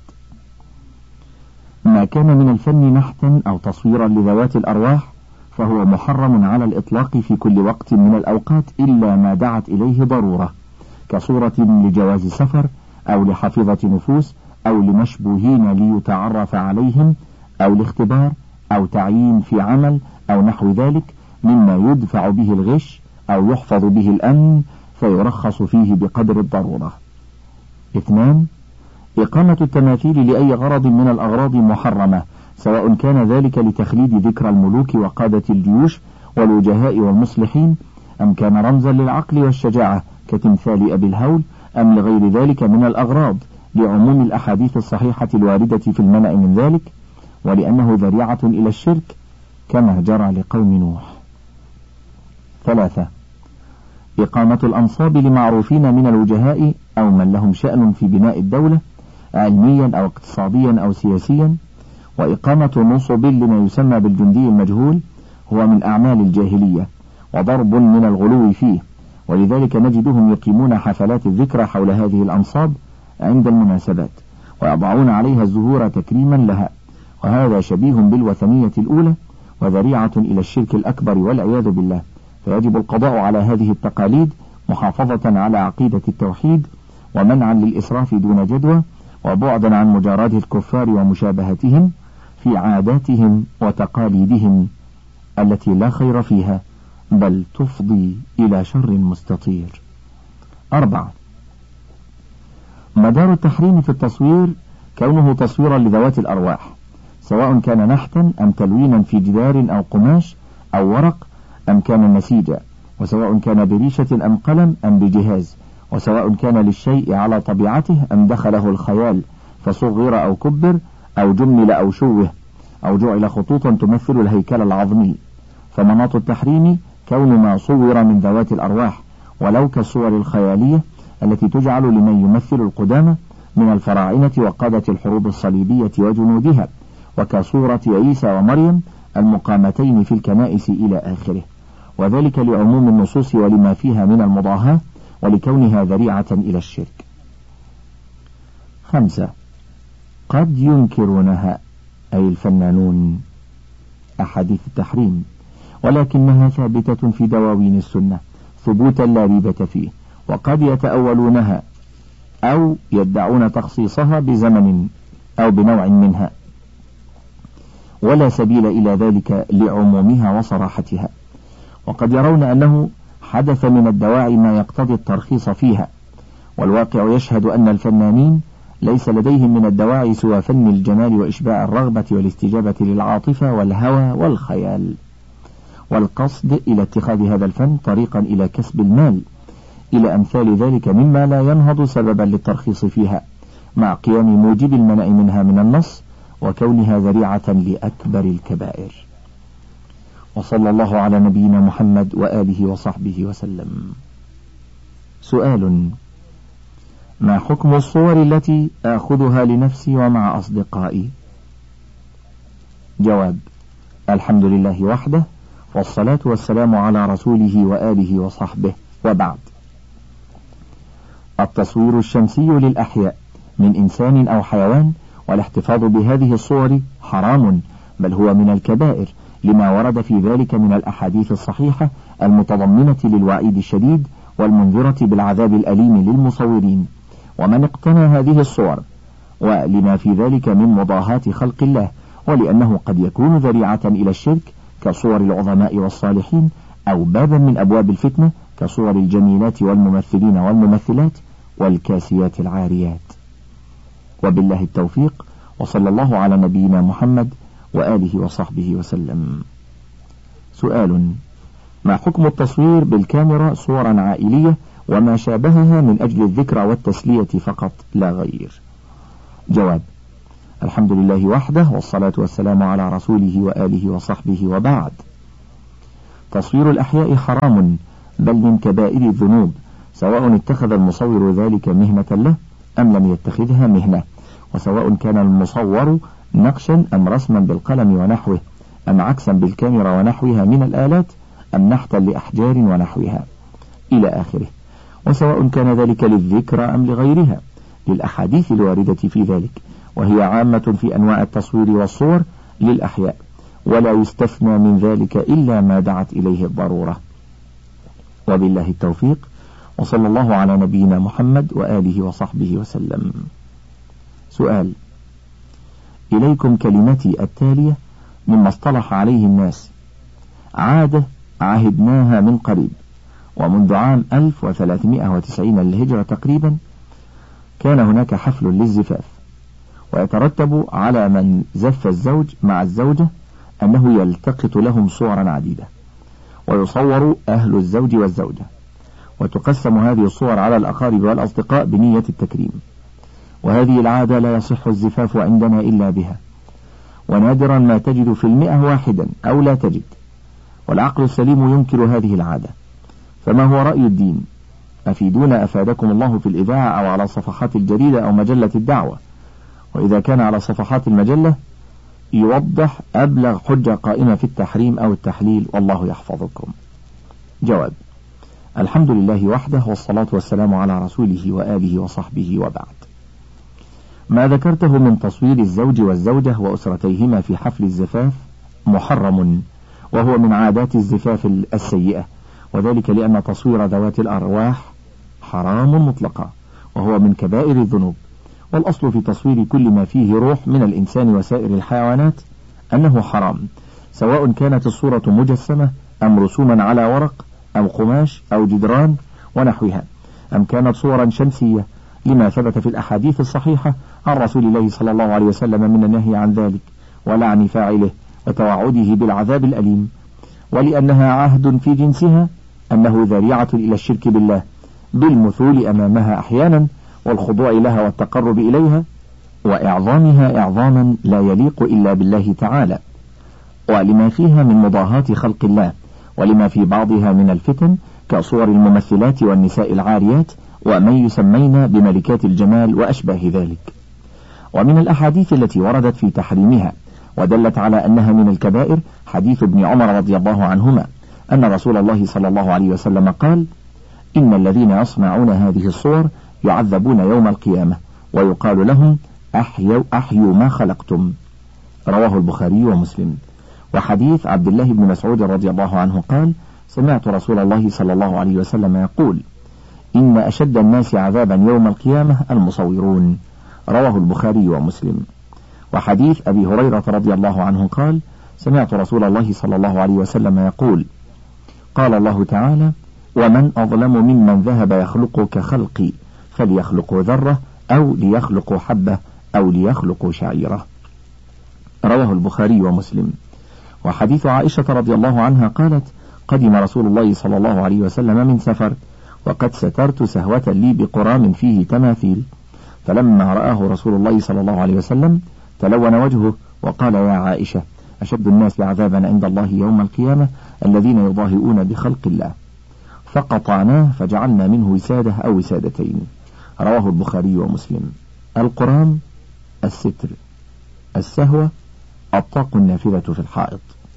ما كان من الفن نحتا أو تصويرا لذوات الأرواح فهو محرم على الإطلاق في كل وقت من الأوقات إلا ما دعت إليه ضرورة، كصورة لجواز سفر أو لحفظة نفوس أو لمشبوهين ليتعرف عليهم أو لاختبار أو تعيين في عمل أو نحو ذلك مما يدفع به الغش أو يحفظ به الأمن فيرخص فيه بقدر الضرورة. اثنان، إقامة التماثيل لأي غرض من الأغراض محرمة، سواء كان ذلك لتخليد ذكرى الملوك وقادة الجيوش والوجهاء والمصلحين، أم كان رمزا للعقل والشجاعة كتمثال أبي الهول، أم لغير ذلك من الأغراض، لعموم الأحاديث الصحيحة الواردة في المنع من ذلك، ولأنه ذريعة إلى الشرك كما جرى لقوم نوح. ثلاثة، إقامة الأنصاب لمعروفين من الوجهاء أو من لهم شأن في بناء الدولة علميا أو اقتصاديا أو سياسيا، وإقامة نصب لما يسمى بالجندي المجهول هو من أعمال الجاهلية وضرب من الغلو فيه، ولذلك نجدهم يقيمون حفلات الذكرى حول هذه الأنصاب عند المناسبات ويضعون عليها الزهور تكريما لها، وهذا شبيه بالوثنية الأولى وذريعة إلى الشرك الأكبر والعياذ بالله، فيجب القضاء على هذه التقاليد محافظة على عقيدة التوحيد ومنعا للإسراف دون جدوى، وبعدا عن مجاراة الكفار ومشابهتهم في عاداتهم وتقاليدهم التي لا خير فيها بل تفضي إلى شر مستطير. أربعة، مدار التحريم في التصوير كونه تصويرا لذوات الأرواح، سواء كان نحتا أم تلوينا في جدار أو قماش أو ورق أم كان نسيجا، وسواء كان بريشة أم قلم أم بجهاز، وسواء كان للشيء على طبيعته أم دخله الخيال فصغر أو كبر أو جمل أو شوه أو جعل خطوطا تمثل الهيكل العظمي، فمناط التحريم كون ما صور من ذوات الأرواح، ولو كالصور الخيالية التي تجعل لمن يمثل القدامى من الفراعنة وقادة الحروب الصليبية وجنودها، وكصورة عيسى ومريم المقامتين في الكنائس إلى آخره، وذلك لعموم النصوص ولما فيها من المضاهاة ولكونها ذريعة إلى الشرك. خمسة، قد ينكرونها أي الفنانون أحاديث التحريم، ولكنها ثابتة في دواوين السنة ثبوتا لا ريبة فيه، وقد يتأولونها أو يدعون تخصيصها بزمن أو بنوع منها، ولا سبيل إلى ذلك لعمومها وصراحتها، وقد يرون أنه حدث من الدواعي ما يقتضي الترخيص فيها، والواقع يشهد أن الفنانين ليس لديهم من الدواعي سوى فن الجمال وإشباع الرغبة والاستجابة للعاطفة والهوى والخيال، والقصد إلى اتخاذ هذا الفن طريقا إلى كسب المال، إلى أمثال ذلك مما لا ينهض سببا للترخيص فيها، مع قيام موجب المنع منها من النص وكونها ذريعة لأكبر الكبائر. وصلى الله على نبينا محمد وآله وصحبه وسلم. سؤال: ما حكم الصور التي آخذها لنفسي ومع أصدقائي؟ جواب: الحمد لله وحده، والصلاة والسلام على رسوله وآله وصحبه، وبعد. التصوير الشمسي للأحياء من إنسان أو حيوان والاحتفاظ بهذه الصور حرام، بل هو من الكبائر لما ورد في ذلك من الأحاديث الصحيحة المتضمنة للوعيد الشديد والمنذرة بالعذاب الأليم للمصورين ومن اقتنى هذه الصور، ولما في ذلك من مضاهاة خلق الله، ولأنه قد يكون ذريعة إلى الشرك كصور العظماء والصالحين، أو بابا من أبواب الفتنة كصور الجميلات والممثلين والممثلات والكاسيات العاريات. وبالله التوفيق، وصلى الله على نبينا محمد وآله وصحبه وسلم. سؤال: ما حكم التصوير بالكاميرا صورا عائلية وما شابهها من أجل الذكرى والتسلية فقط لا غير؟ جواب: الحمد لله وحده، والصلاة والسلام على رسوله وآله وصحبه، وبعد. تصوير الأحياء حرام، بل من كبائر الذنوب، سواء اتخذ المصور ذلك مهنة له أم لم يتخذها مهنة، وسواء كان المصور نقشا أم رسما بالقلم ونحوه، أم عكسا بالكاميرا ونحوها من الآلات، أم نحتا لأحجار ونحوها إلى آخره، وسواء كان ذلك للذكرى أم لغيرها، للأحاديث الواردة في ذلك، وهي عامة في أنواع التصوير والصور للأحياء، ولا يستثنى من ذلك إلا ما دعت إليه الضرورة. وبالله التوفيق، وصلى الله على نبينا محمد وآله وصحبه وسلم. سؤال: إليكم كلمتي التالية مما اصطلح عليه الناس، عادة عهدناها من قريب، ومنذ عام ألف وثلاثمائة وتسعين للهجرة تقريبا كان هناك حفل للزفاف، ويترتب على من زف الزوج مع الزوجة أنه يلتقط لهم صورا عديدة، ويصور أهل الزوج والزوجة، وتقسم هذه الصور على الأقارب والأصدقاء بنية التكريم. وهذه العادة لا يصح الزفاف عندنا إلا بها، ونادرا ما تجد في المئة واحدا أو لا تجد، والعقل السليم ينكر هذه العادة. فما هو رأي الدين؟ أفيدونا أفادكم الله في الإذاعة أو على صفحات الجريدة أو مجلة الدعوة، وإذا كان على صفحات المجلة يوضح أبلغ حجة قائمة في التحريم أو التحليل، والله يحفظكم. جواب: الحمد لله وحده، والصلاة والسلام على رسوله وآله وصحبه، وبعد. ما ذكرته من تصوير الزوج والزوجة وأسرتيهما في حفل الزفاف محرم، وهو من عادات الزفاف السيئة، وذلك لأن تصوير ذوات الأرواح حرام مطلقا، وهو من كبائر الذنوب. والأصل في تصوير كل ما فيه روح من الإنسان وسائر الحيوانات أنه حرام، سواء كانت الصورة مجسمة أم رسوما على ورق أو قماش أو جدران ونحوها، أم كانت صورا شمسية، لما ثبت في الأحاديث الصحيحة عن رسول الله صلى الله عليه وسلم من النهي عن ذلك ولعن فاعله وتوعده بالعذاب الأليم، ولأنها عهد في جنسها أنه ذريعة إلى الشرك بالله بالمثول أمامها أحيانا، والخضوع لها والتقرب إليها، وإعظامها إعظاما لا يليق إلا بالله تعالى، ولما فيها من مضاهاة خلق الله، ولما في بعضها من الفتن كصور الممثلات والنساء العاريات ومن يسمين بملكات الجمال وأشباه ذلك. ومن الأحاديث التي وردت في تحريمها ودلت على أنها من الكبائر حديث ابن عمر رضي الله عنهما أن رسول الله صلى الله عليه وسلم قال: إن الذين يصنعون هذه الصور يعذبون يوم القيامة ويقال لهم أحيوا, أحيوا ما خلقتم. رواه البخاري ومسلم. وحديث عبد الله بن مسعود رضي الله عنه قال: سمعت رسول الله صلى الله عليه وسلم يقول: إن أشد الناس عذابا يوم القيامة المصورون. رواه البخاري ومسلم. وحديث أبي هريرة رضي الله عنه قال: سمعت رسول الله صلى الله عليه وسلم يقول: قال الله تعالى: ومن أظلم ممن ذهب يخلق كخلقي فليخلقوا ذرة أو ليخلقوا حبة أو ليخلقوا شعيرة. رواه البخاري ومسلم. وحديث عائشة رضي الله عنها قالت: قدم رسول الله صلى الله عليه وسلم من سفر وقد سترت سهوة لي بقرام فيه تماثيل، فلما رآه رسول الله صلى الله عليه وسلم تلون وجهه وقال: يا عائشة، أشد الناس عذابا عند الله يوم القيامة الذين يضاهئون بخلق الله، فقطعناه فجعلنا منه وسادة أو وسادتين. رواه البخاري ومسلم. القرام الستر، السهوة الطاق النافذة في الحائط.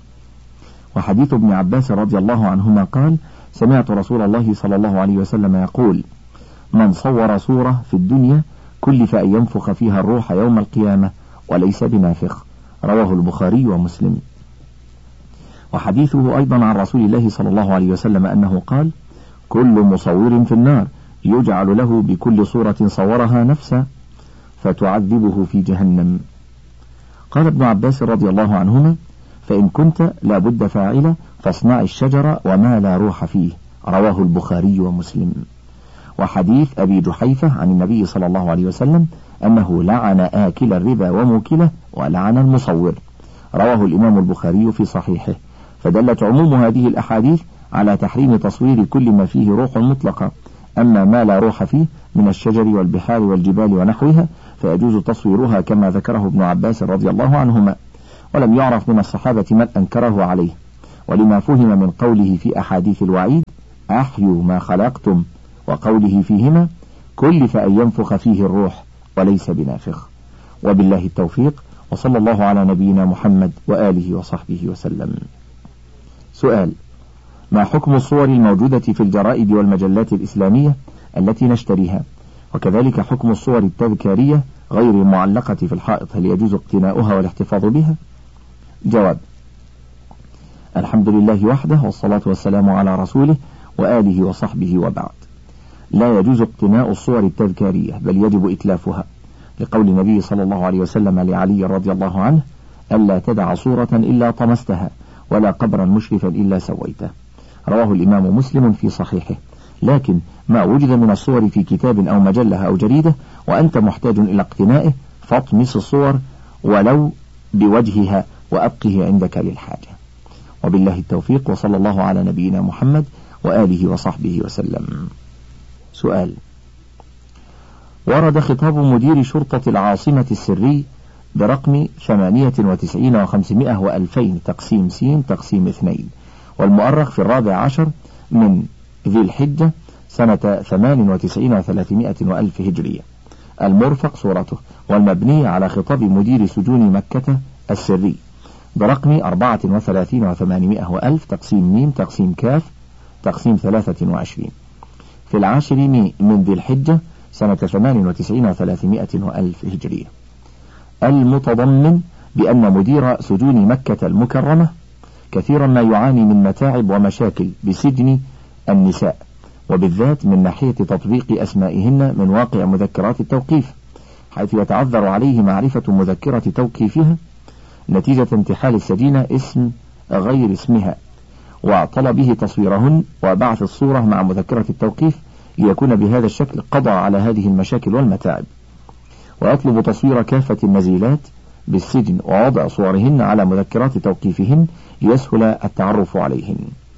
وحديث ابن عباس رضي الله عنهما قال: سمعت رسول الله صلى الله عليه وسلم يقول: من صور صورة في الدنيا كلف أن ينفخ فيها الروح يوم القيامة وليس بنافخ. رواه البخاري ومسلم. وحديثه أيضا عن رسول الله صلى الله عليه وسلم أنه قال: كل مصور في النار يجعل له بكل صورة صورها نفسا فتعذبه في جهنم. قال ابن عباس رضي الله عنهما: فإن كنت لا بد فاعلة فاصنع الشجر وما لا روح فيه. رواه البخاري ومسلم. وحديث أبي جحيفة عن النبي صلى الله عليه وسلم أنه لعن آكل الربا وموكله ولعن المصور. رواه الإمام البخاري في صحيحه. فدلت عموم هذه الأحاديث على تحريم تصوير كل ما فيه روح مطلقة، أما ما لا روح فيه من الشجر والبحار والجبال ونحوها فيجوز تصويرها كما ذكره ابن عباس رضي الله عنهما، ولم يعرف من الصحابة من أنكره عليه، ولما فهم من قوله في أحاديث الوعيد أحيوا ما خلقتم، وقوله فيهما كلف أن ينفخ فيه الروح وليس بنافخ. وبالله التوفيق، وصلى الله على نبينا محمد وآله وصحبه وسلم. سؤال: ما حكم الصور الموجودة في الجرائد والمجلات الإسلامية التي نشتريها، وكذلك حكم الصور التذكارية غير المعلقة في الحائط، هل يجوز اقتناؤها والاحتفاظ بها؟ جواب: الحمد لله وحده، والصلاة والسلام على رسوله وآله وصحبه وبعد. لا يجوز اقتناء الصور التذكارية، بل يجب إتلافها، لقول النبي صلى الله عليه وسلم لعلي رضي الله عنه: ألا تدع صورة إلا طمستها، ولا قبرا مشرفا إلا سويته. رواه الإمام مسلم في صحيحه. لكن ما وجد من الصور في كتاب أو مجلة أو جريدة وأنت محتاج إلى اقتنائه فاطمس الصور ولو بوجهها وأبقه عندك للحاجة. وبالله التوفيق، وصلى الله على نبينا محمد وآله وصحبه وسلم. سؤال: ورد خطاب مدير شرطة العاصمة السري برقم ثمانية وتسعين وخمسمائة وألفين تقسيم سين تقسيم اثنين، والمؤرخ في الرابع عشر من ذي الحجة سنة ثمان وتسعين وثلاثمائة وألف هجرية، المرفق صورته، والمبني على خطاب مدير سجون مكة السري برقم أربعة وثلاثين وثمانمائة وألف تقسيم ميم تقسيم كاف تقسيم ثلاثة وعشرين في العاشر من ذي الحجة سنة ثمان وتسعين وثلاثمائة وألف هجرية، المتضمن بأن مدير سجون مكة المكرمة كثيرا ما يعاني من متاعب ومشاكل بسجن النساء، وبالذات من ناحية تطبيق أسمائهن من واقع مذكرات التوقيف، حيث يتعذر عليه معرفة مذكرة توقيفها نتيجة انتحال السجينة اسم غير اسمها، وطلبه تصويرهن وبعث الصورة مع مذكرة التوقيف ليكون بهذا الشكل قضى على هذه المشاكل والمتاعب. ويطلب تصوير كافة النزيلات بالسجن ووضع صورهن على مذكرات توقيفهن ليسهل التعرف عليهن.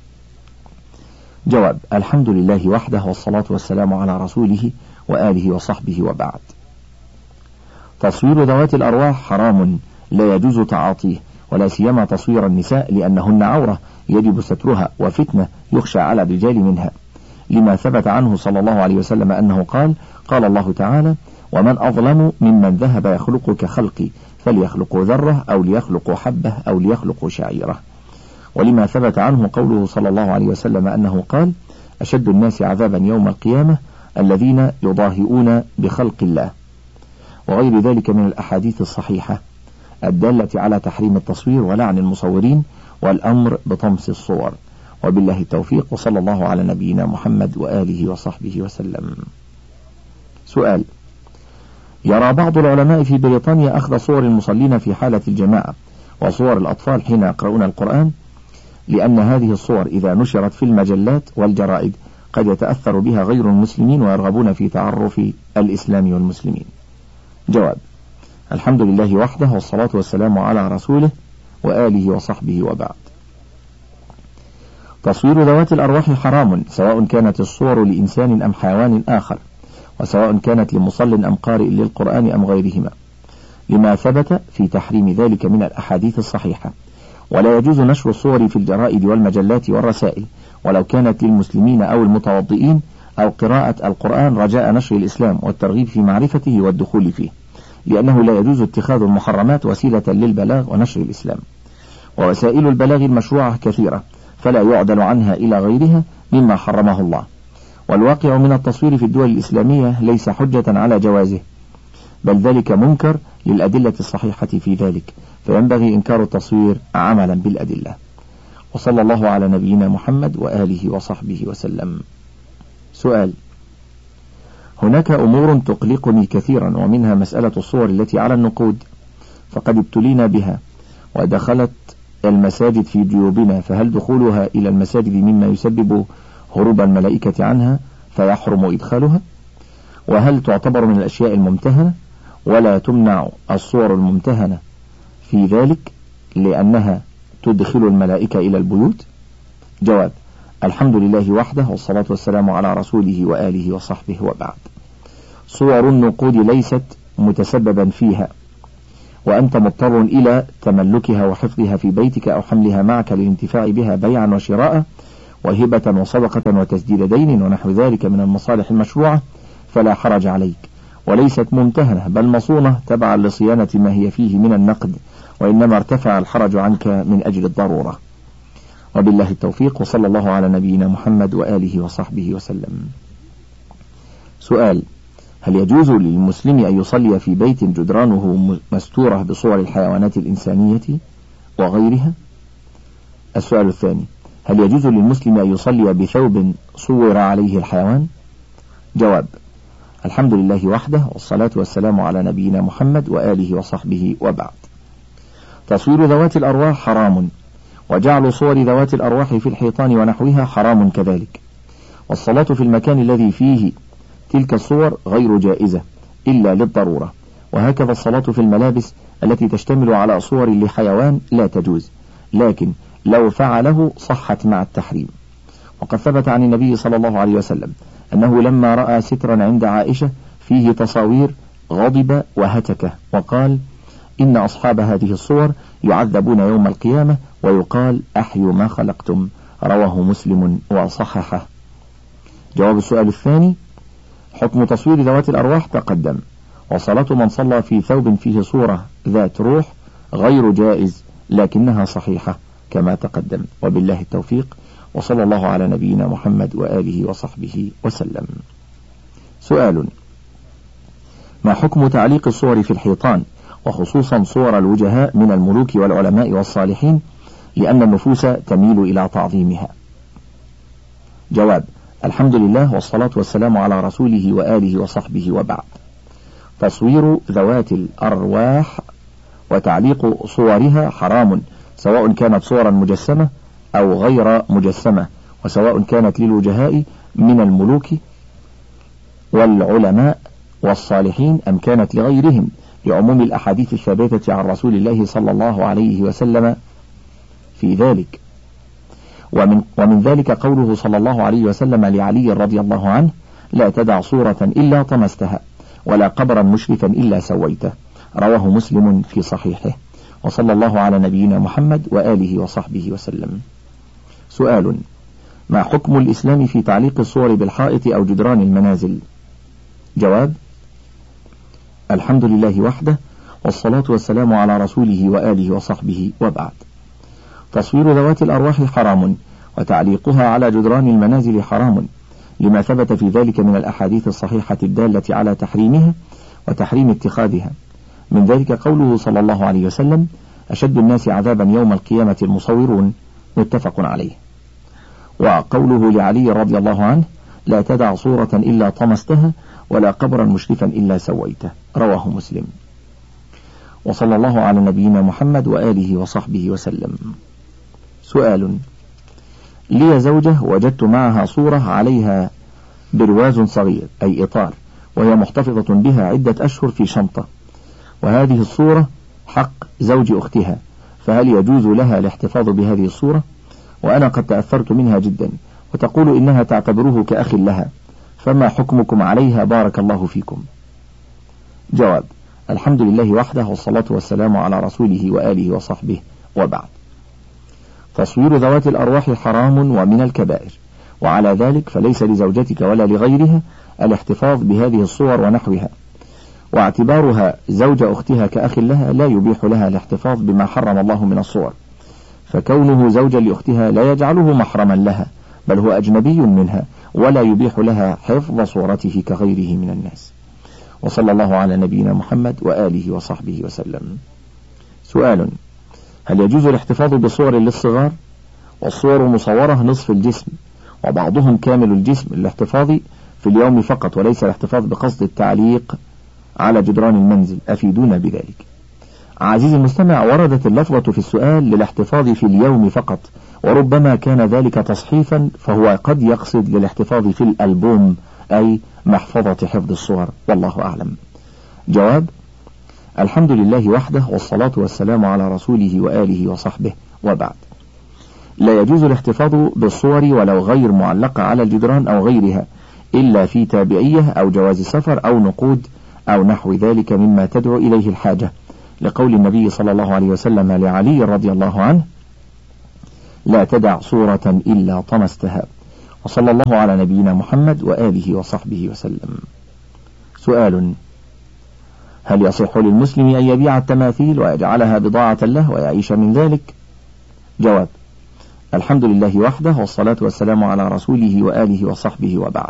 جواب: الحمد لله وحده، والصلاة والسلام على رسوله وآله وصحبه وبعد. تصوير ذوات الأرواح حرام لا يجوز تعاطيه، ولا سيما تصوير النساء، لأنهن عورة يجب سترها وفتنة يخشى على الرجال منها، لما ثبت عنه صلى الله عليه وسلم أنه قال: قال الله تعالى: ومن أظلم ممن ذهب يخلق كخلقي فليخلقوا ذرة أو ليخلقوا حبة أو ليخلقوا شعيرة. ولما ثبت عنه قوله صلى الله عليه وسلم أنه قال: أشد الناس عذابا يوم القيامة الذين يضاهئون بخلق الله، وغير ذلك من الأحاديث الصحيحة الدالة على تحريم التصوير ولعن المصورين والأمر بطمس الصور. وبالله التوفيق، وصلى الله على نبينا محمد وآله وصحبه وسلم. سؤال: يرى بعض العلماء في بريطانيا أخذ صور المصلين في حالة الجماعة وصور الأطفال حين يقرؤون القرآن، لأن هذه الصور إذا نشرت في المجلات والجرائد قد يتأثر بها غير المسلمين ويرغبون في تعرف الإسلام والمسلمين. جواب: الحمد لله وحده، والصلاة والسلام على رسوله وآله وصحبه وبعد. تصوير ذوات الأرواح حرام، سواء كانت الصور لإنسان أم حيوان آخر، وسواء كانت لمصل أم قارئ للقرآن أم غيرهما، لما ثبت في تحريم ذلك من الأحاديث الصحيحة. ولا يجوز نشر الصور في الجرائد والمجلات والرسائل، ولو كانت للمسلمين أو المتوضئين، أو قراءة القرآن رجاء نشر الإسلام والترغيب في معرفته والدخول فيه، لأنه لا يجوز اتخاذ المحرمات وسيلة للبلاغ ونشر الإسلام. ووسائل البلاغ المشروعة كثيرة، فلا يعدل عنها إلى غيرها مما حرمه الله. والواقع من التصوير في الدول الإسلامية ليس حجة على جوازه، بل ذلك منكر للأدلة الصحيحة في ذلك، فينبغي إنكار التصوير عملا بالأدلة. وصلى الله على نبينا محمد وآله وصحبه وسلم. سؤال: هناك أمور تقلقني كثيرا، ومنها مسألة الصور التي على النقود، فقد ابتلينا بها ودخلت المساجد في جيوبنا، فهل دخولها إلى المساجد مما يسبب هروب الملائكة عنها فيحرم إدخالها؟ وهل تعتبر من الأشياء الممتهنة ولا تمنع الصور الممتهنة في ذلك لأنها تدخل الملائكة إلى البيوت؟ جواب: الحمد لله وحده، والصلاة والسلام على رسوله وآله وصحبه، وبعد. صور النقود ليست متسببا فيها، وأنت مضطر إلى تملكها وحفظها في بيتك أو حملها معك للانتفاع بها بيعا وشراء وهبة وصدقة وتسديد دين ونحو ذلك من المصالح المشروعة، فلا حرج عليك، وليست ممتهنة بل مصونة تبعا لصيانة ما هي فيه من النقد، وإنما ارتفع الحرج عنك من أجل الضرورة. وبالله التوفيق، وصلى الله على نبينا محمد وآله وصحبه وسلم. سؤال: هل يجوز للمسلم أن يصلي في بيت جدرانه مستورة بصور الحيوانات الإنسانية وغيرها؟ السؤال الثاني: هل يجوز للمسلم أن يصلي بثوب صور عليه الحيوان؟ جواب: الحمد لله وحده، والصلاة والسلام على نبينا محمد وآله وصحبه، وبعد. تصوير ذوات الأرواح حرام، وجعل صور ذوات الأرواح في الحيطان ونحوها حرام كذلك، والصلاة في المكان الذي فيه تلك الصور غير جائزة إلا للضرورة، وهكذا الصلاة في الملابس التي تشتمل على صور لحيوان لا تجوز، لكن لو فعله صحت مع التحريم. وقد ثبت عن النبي صلى الله عليه وسلم أنه لما رأى سترا عند عائشة فيه تصاوير غضب وهتك وقال: إن أصحاب هذه الصور يعذبون يوم القيامة ويقال أحيوا ما خلقتم، رواه مسلم وصححه. جواب السؤال الثاني: حكم تصوير ذوات الأرواح تقدم، وصلاة من صلى في ثوب فيه صورة ذات روح غير جائز، لكنها صحيحة كما تقدم. وبالله التوفيق، وصلى الله على نبينا محمد وآله وصحبه وسلم. سؤال: ما حكم تعليق الصور في الحيطان، وخصوصا صور الوجهاء من الملوك والعلماء والصالحين، لأن النفوس تميل إلى تعظيمها؟ جواب: الحمد لله، والصلاة والسلام على رسوله وآله وصحبه، وبعد. تصوير ذوات الأرواح وتعليق صورها حرام، سواء كانت صورا مجسمة أو غير مجسمة، وسواء كانت للوجهاء من الملوك والعلماء والصالحين أم كانت لغيرهم، لعموم الأحاديث الثابتة عن رسول الله صلى الله عليه وسلم في ذلك. ومن, ومن ذلك قوله صلى الله عليه وسلم لعلي رضي الله عنه: لا تدع صورة إلا طمستها، ولا قبرا مشرفا إلا سويته، رواه مسلم في صحيحه. وصلى الله على نبينا محمد وآله وصحبه وسلم. سؤال: ما حكم الإسلام في تعليق الصور بالحائط أو جدران المنازل؟ جواب: الحمد لله وحده، والصلاة والسلام على رسوله وآله وصحبه، وبعد. تصوير ذوات الأرواح حرام، وتعليقها على جدران المنازل حرام، لما ثبت في ذلك من الأحاديث الصحيحة الدالة على تحريمها وتحريم اتخاذها. من ذلك قوله صلى الله عليه وسلم: أشد الناس عذابا يوم القيامة المصورون، متفق عليه. وقوله لعلي رضي الله عنه: لا تدع صورة إلا طمستها، ولا قبرا مشرفا إلا سويته، رواه مسلم. وصلى الله على نبينا محمد وآله وصحبه وسلم. سؤال: لي زوجة وجدت معها صورة عليها برواز صغير أي إطار، وهي محتفظة بها عدة أشهر في شنطة، وهذه الصورة حق زوج أختها، فهل يجوز لها الاحتفاظ بهذه الصورة؟ وأنا قد تأثرت منها جدا، وتقول إنها تعتبره كأخ لها، فما حكمكم عليها بارك الله فيكم؟ جواب: الحمد لله وحده، والصلاة والسلام على رسوله وآله وصحبه، وبعد. تصوير ذوات الأرواح حرام ومن الكبائر، وعلى ذلك فليس لزوجتك ولا لغيرها الاحتفاظ بهذه الصور ونحوها، واعتبارها زوج أختها كأخ لها لا يبيح لها الاحتفاظ بما حرم الله من الصور، فكونه زوجا لأختها لا يجعله محرما لها، بل هو أجنبي منها، ولا يبيح لها حفظ صورته كغيره من الناس. وصلى الله على نبينا محمد وآله وصحبه وسلم. سؤال: هل يجوز الاحتفاظ بصور للصغار؟ والصور مصورة نصف الجسم، وبعضهم كامل الجسم للاحتفاظ في اليوم فقط، وليس الاحتفاظ بقصد التعليق على جدران المنزل، أفيدونا بذلك. عزيزي المستمع، وردت اللفظة في السؤال للاحتفاظ في اليوم فقط، وربما كان ذلك تصحيفا، فهو قد يقصد للاحتفاظ في الألبوم، أي محفظة حفظ الصور، والله أعلم. جواب: الحمد لله وحده، والصلاة والسلام على رسوله وآله وصحبه، وبعد. لا يجوز الاحتفاظ بالصور ولو غير معلقة على الجدران أو غيرها إلا في تابعية أو جواز سفر أو نقود أو نحو ذلك مما تدعو إليه الحاجة، لقول النبي صلى الله عليه وسلم لعلي رضي الله عنه: لا تدع صورة إلا طمستها. وصلى الله على نبينا محمد وآله وصحبه وسلم. سؤال: هل يصح للمسلم أن يبيع التماثيل ويجعلها بضاعة له ويعيش من ذلك؟ جواب: الحمد لله وحده، والصلاة والسلام على رسوله وآله وصحبه، وبعد.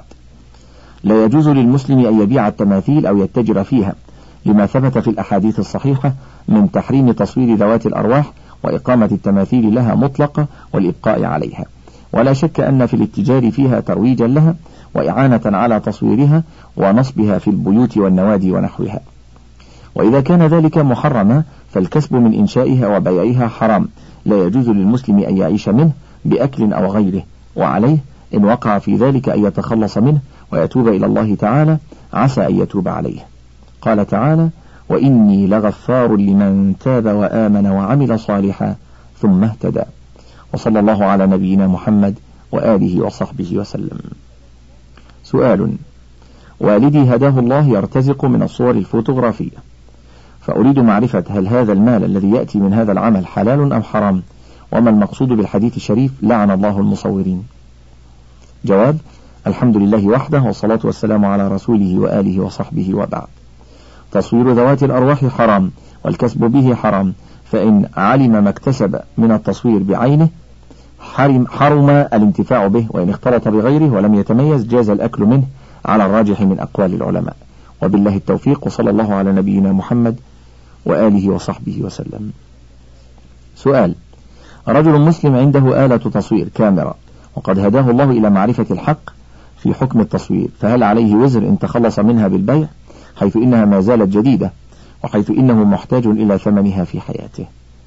لا يجوز للمسلم أن يبيع التماثيل أو يتجر فيها، لما ثبت في الأحاديث الصحيحة من تحريم تصوير ذوات الأرواح وإقامة التماثيل لها مطلقة والإبقاء عليها، ولا شك أن في الاتجار فيها ترويجا لها وإعانة على تصويرها ونصبها في البيوت والنوادي ونحوها. وإذا كان ذلك محرما فالكسب من إنشائها وبيعها حرام، لا يجوز للمسلم أن يعيش منه بأكل أو غيره، وعليه إن وقع في ذلك أن يتخلص منه ويتوب إلى الله تعالى، عسى أن يتوب عليه. قال تعالى: وإني لغفار لمن تاب وآمن وعمل صالحا ثم اهتدى. وصلى الله على نبينا محمد وآله وصحبه وسلم. سؤال: والدي هداه الله يرتزق من الصور الفوتوغرافية، فأريد معرفة هل هذا المال الذي يأتي من هذا العمل حلال أم حرام، وما المقصود بالحديث الشريف لعن الله المصورين؟ جواب: الحمد لله وحده، والصلاة والسلام على رسوله وآله وصحبه، وبعد. تصوير ذوات الأرواح حرام، والكسب به حرام، فإن علم ما اكتسب من التصوير بعينه حرم, حرم الانتفاع به، وإن اختلط بغيره ولم يتميز جاز الأكل منه على الراجح من أقوال العلماء. وبالله التوفيق، وصلى الله على نبينا محمد وآله وصحبه وسلم. سؤال: رجل مسلم عنده آلة تصوير كاميرا، وقد هداه الله إلى معرفة الحق في حكم التصوير، فهل عليه وزر إن تخلص منها بالبيع، حيث إنها ما زالت جديدة، وحيث إنه محتاج إلى ثمنها في حياته؟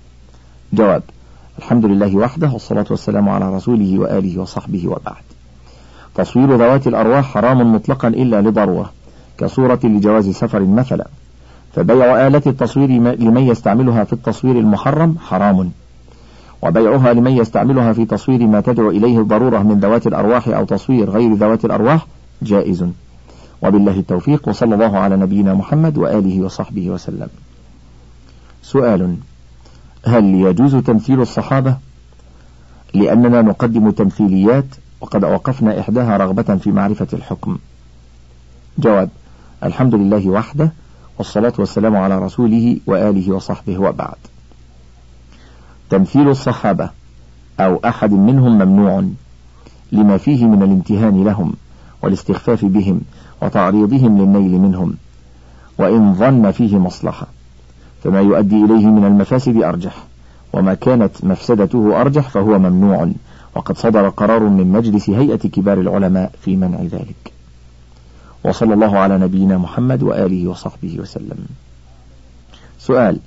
جواب: الحمد لله وحده، والصلاة والسلام على رسوله وآله وصحبه، وبعد. تصوير ذوات الأرواح حرام مطلقا إلا لضرورة، كصورة لجواز سفر مثلا، فبيع آلة التصوير لمن يستعملها في التصوير المحرم حرام، وبيعها لمن يستعملها في تصوير ما تدعو إليه الضرورة من ذوات الأرواح أو تصوير غير ذوات الأرواح جائز. وبالله التوفيق، وصلى الله على نبينا محمد وآله وصحبه وسلم. سؤال: هل يجوز تمثيل الصحابة؟ لأننا نقدم تمثيليات وقد أوقفنا إحداها رغبة في معرفة الحكم. جواب: الحمد لله وحده، والصلاة والسلام على رسوله وآله وصحبه، وبعد. تمثيل الصحابة أو أحد منهم ممنوع، لما فيه من الامتهان لهم والاستخفاف بهم وتعريضهم للنيل منهم، وإن ظن فيه مصلحة، فما يؤدي إليه من المفاسد أرجح، وما كانت مفسدته أرجح فهو ممنوع، وقد صدر قرار من مجلس هيئة كبار العلماء في منع ذلك. وصلى الله على نبينا محمد وآله وصحبه وسلم. سؤال: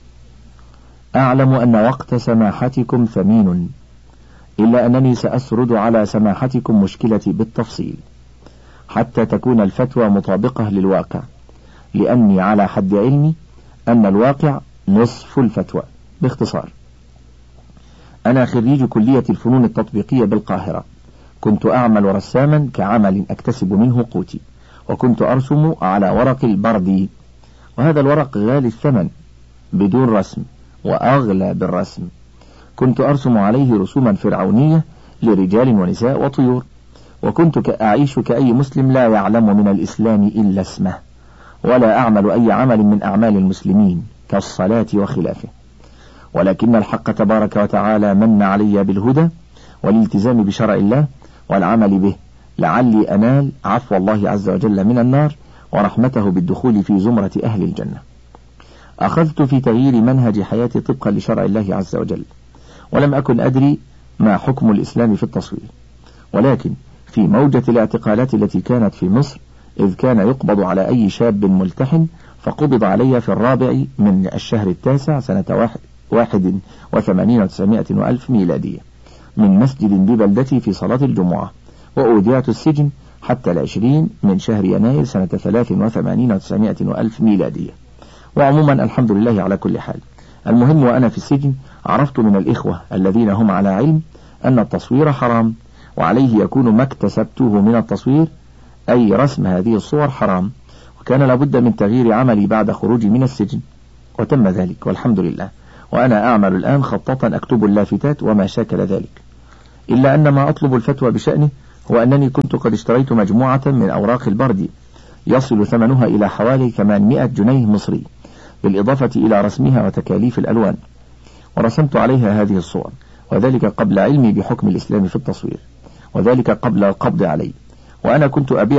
أعلم أن وقت سماحتكم ثمين، إلا أنني سأسرد على سماحتكم مشكلتي بالتفصيل حتى تكون الفتوى مطابقة للواقع، لأني على حد علمي أن الواقع نصف الفتوى. باختصار: أنا خريج كلية الفنون التطبيقية بالقاهرة، كنت أعمل رساما كعمل أكتسب منه قوتي، وكنت أرسم على ورق البردي، وهذا الورق غالي الثمن بدون رسم وأغلى بالرسم. كنت أرسم عليه رسوما فرعونية لرجال ونساء وطيور، وكنت أعيش كأي مسلم لا يعلم من الإسلام إلا اسمه، ولا أعمل أي عمل من أعمال المسلمين كالصلاة وخلافه، ولكن الحق تبارك وتعالى من علي بالهدى والالتزام بشرع الله والعمل به، لعلي أنال عفو الله عز وجل من النار ورحمته بالدخول في زمرة أهل الجنة. أخذت في تغيير منهج حياتي طبقا لشرع الله عز وجل، ولم أكن أدري ما حكم الإسلام في التصوير، ولكن في موجة الاعتقالات التي كانت في مصر، إذ كان يقبض على أي شاب ملتحن، فقبض علي في الرابع من الشهر التاسع سنة واحد, واحد وثمانين وتسعمائة وألف ميلادية من مسجد ببلدتي في صلاة الجمعة، وأودعت السجن حتى العشرين من شهر يناير سنة ثلاث وثمانين وتسعمائة وألف ميلادية. وعموما الحمد لله على كل حال. المهم وأنا في السجن عرفت من الإخوة الذين هم على علم أن التصوير حرام، وعليه يكون ما اكتسبته من التصوير أي رسم هذه الصور حرام، وكان لابد من تغيير عملي بعد خروجي من السجن، وتم ذلك والحمد لله، وأنا أعمل الآن خطاطا أكتب اللافتات وما شاكل ذلك. إلا أن ما أطلب الفتوى بشأنه هو أنني كنت قد اشتريت مجموعة من أوراق البرد يصل ثمنها إلى حوالي ثمانمائة جنيه مصري، بالإضافة إلى رسمها وتكاليف الألوان، ورسمت عليها هذه الصور، وذلك قبل علمي بحكم الإسلام في التصوير، وذلك قبل القبض علي، وأنا كنت أبيع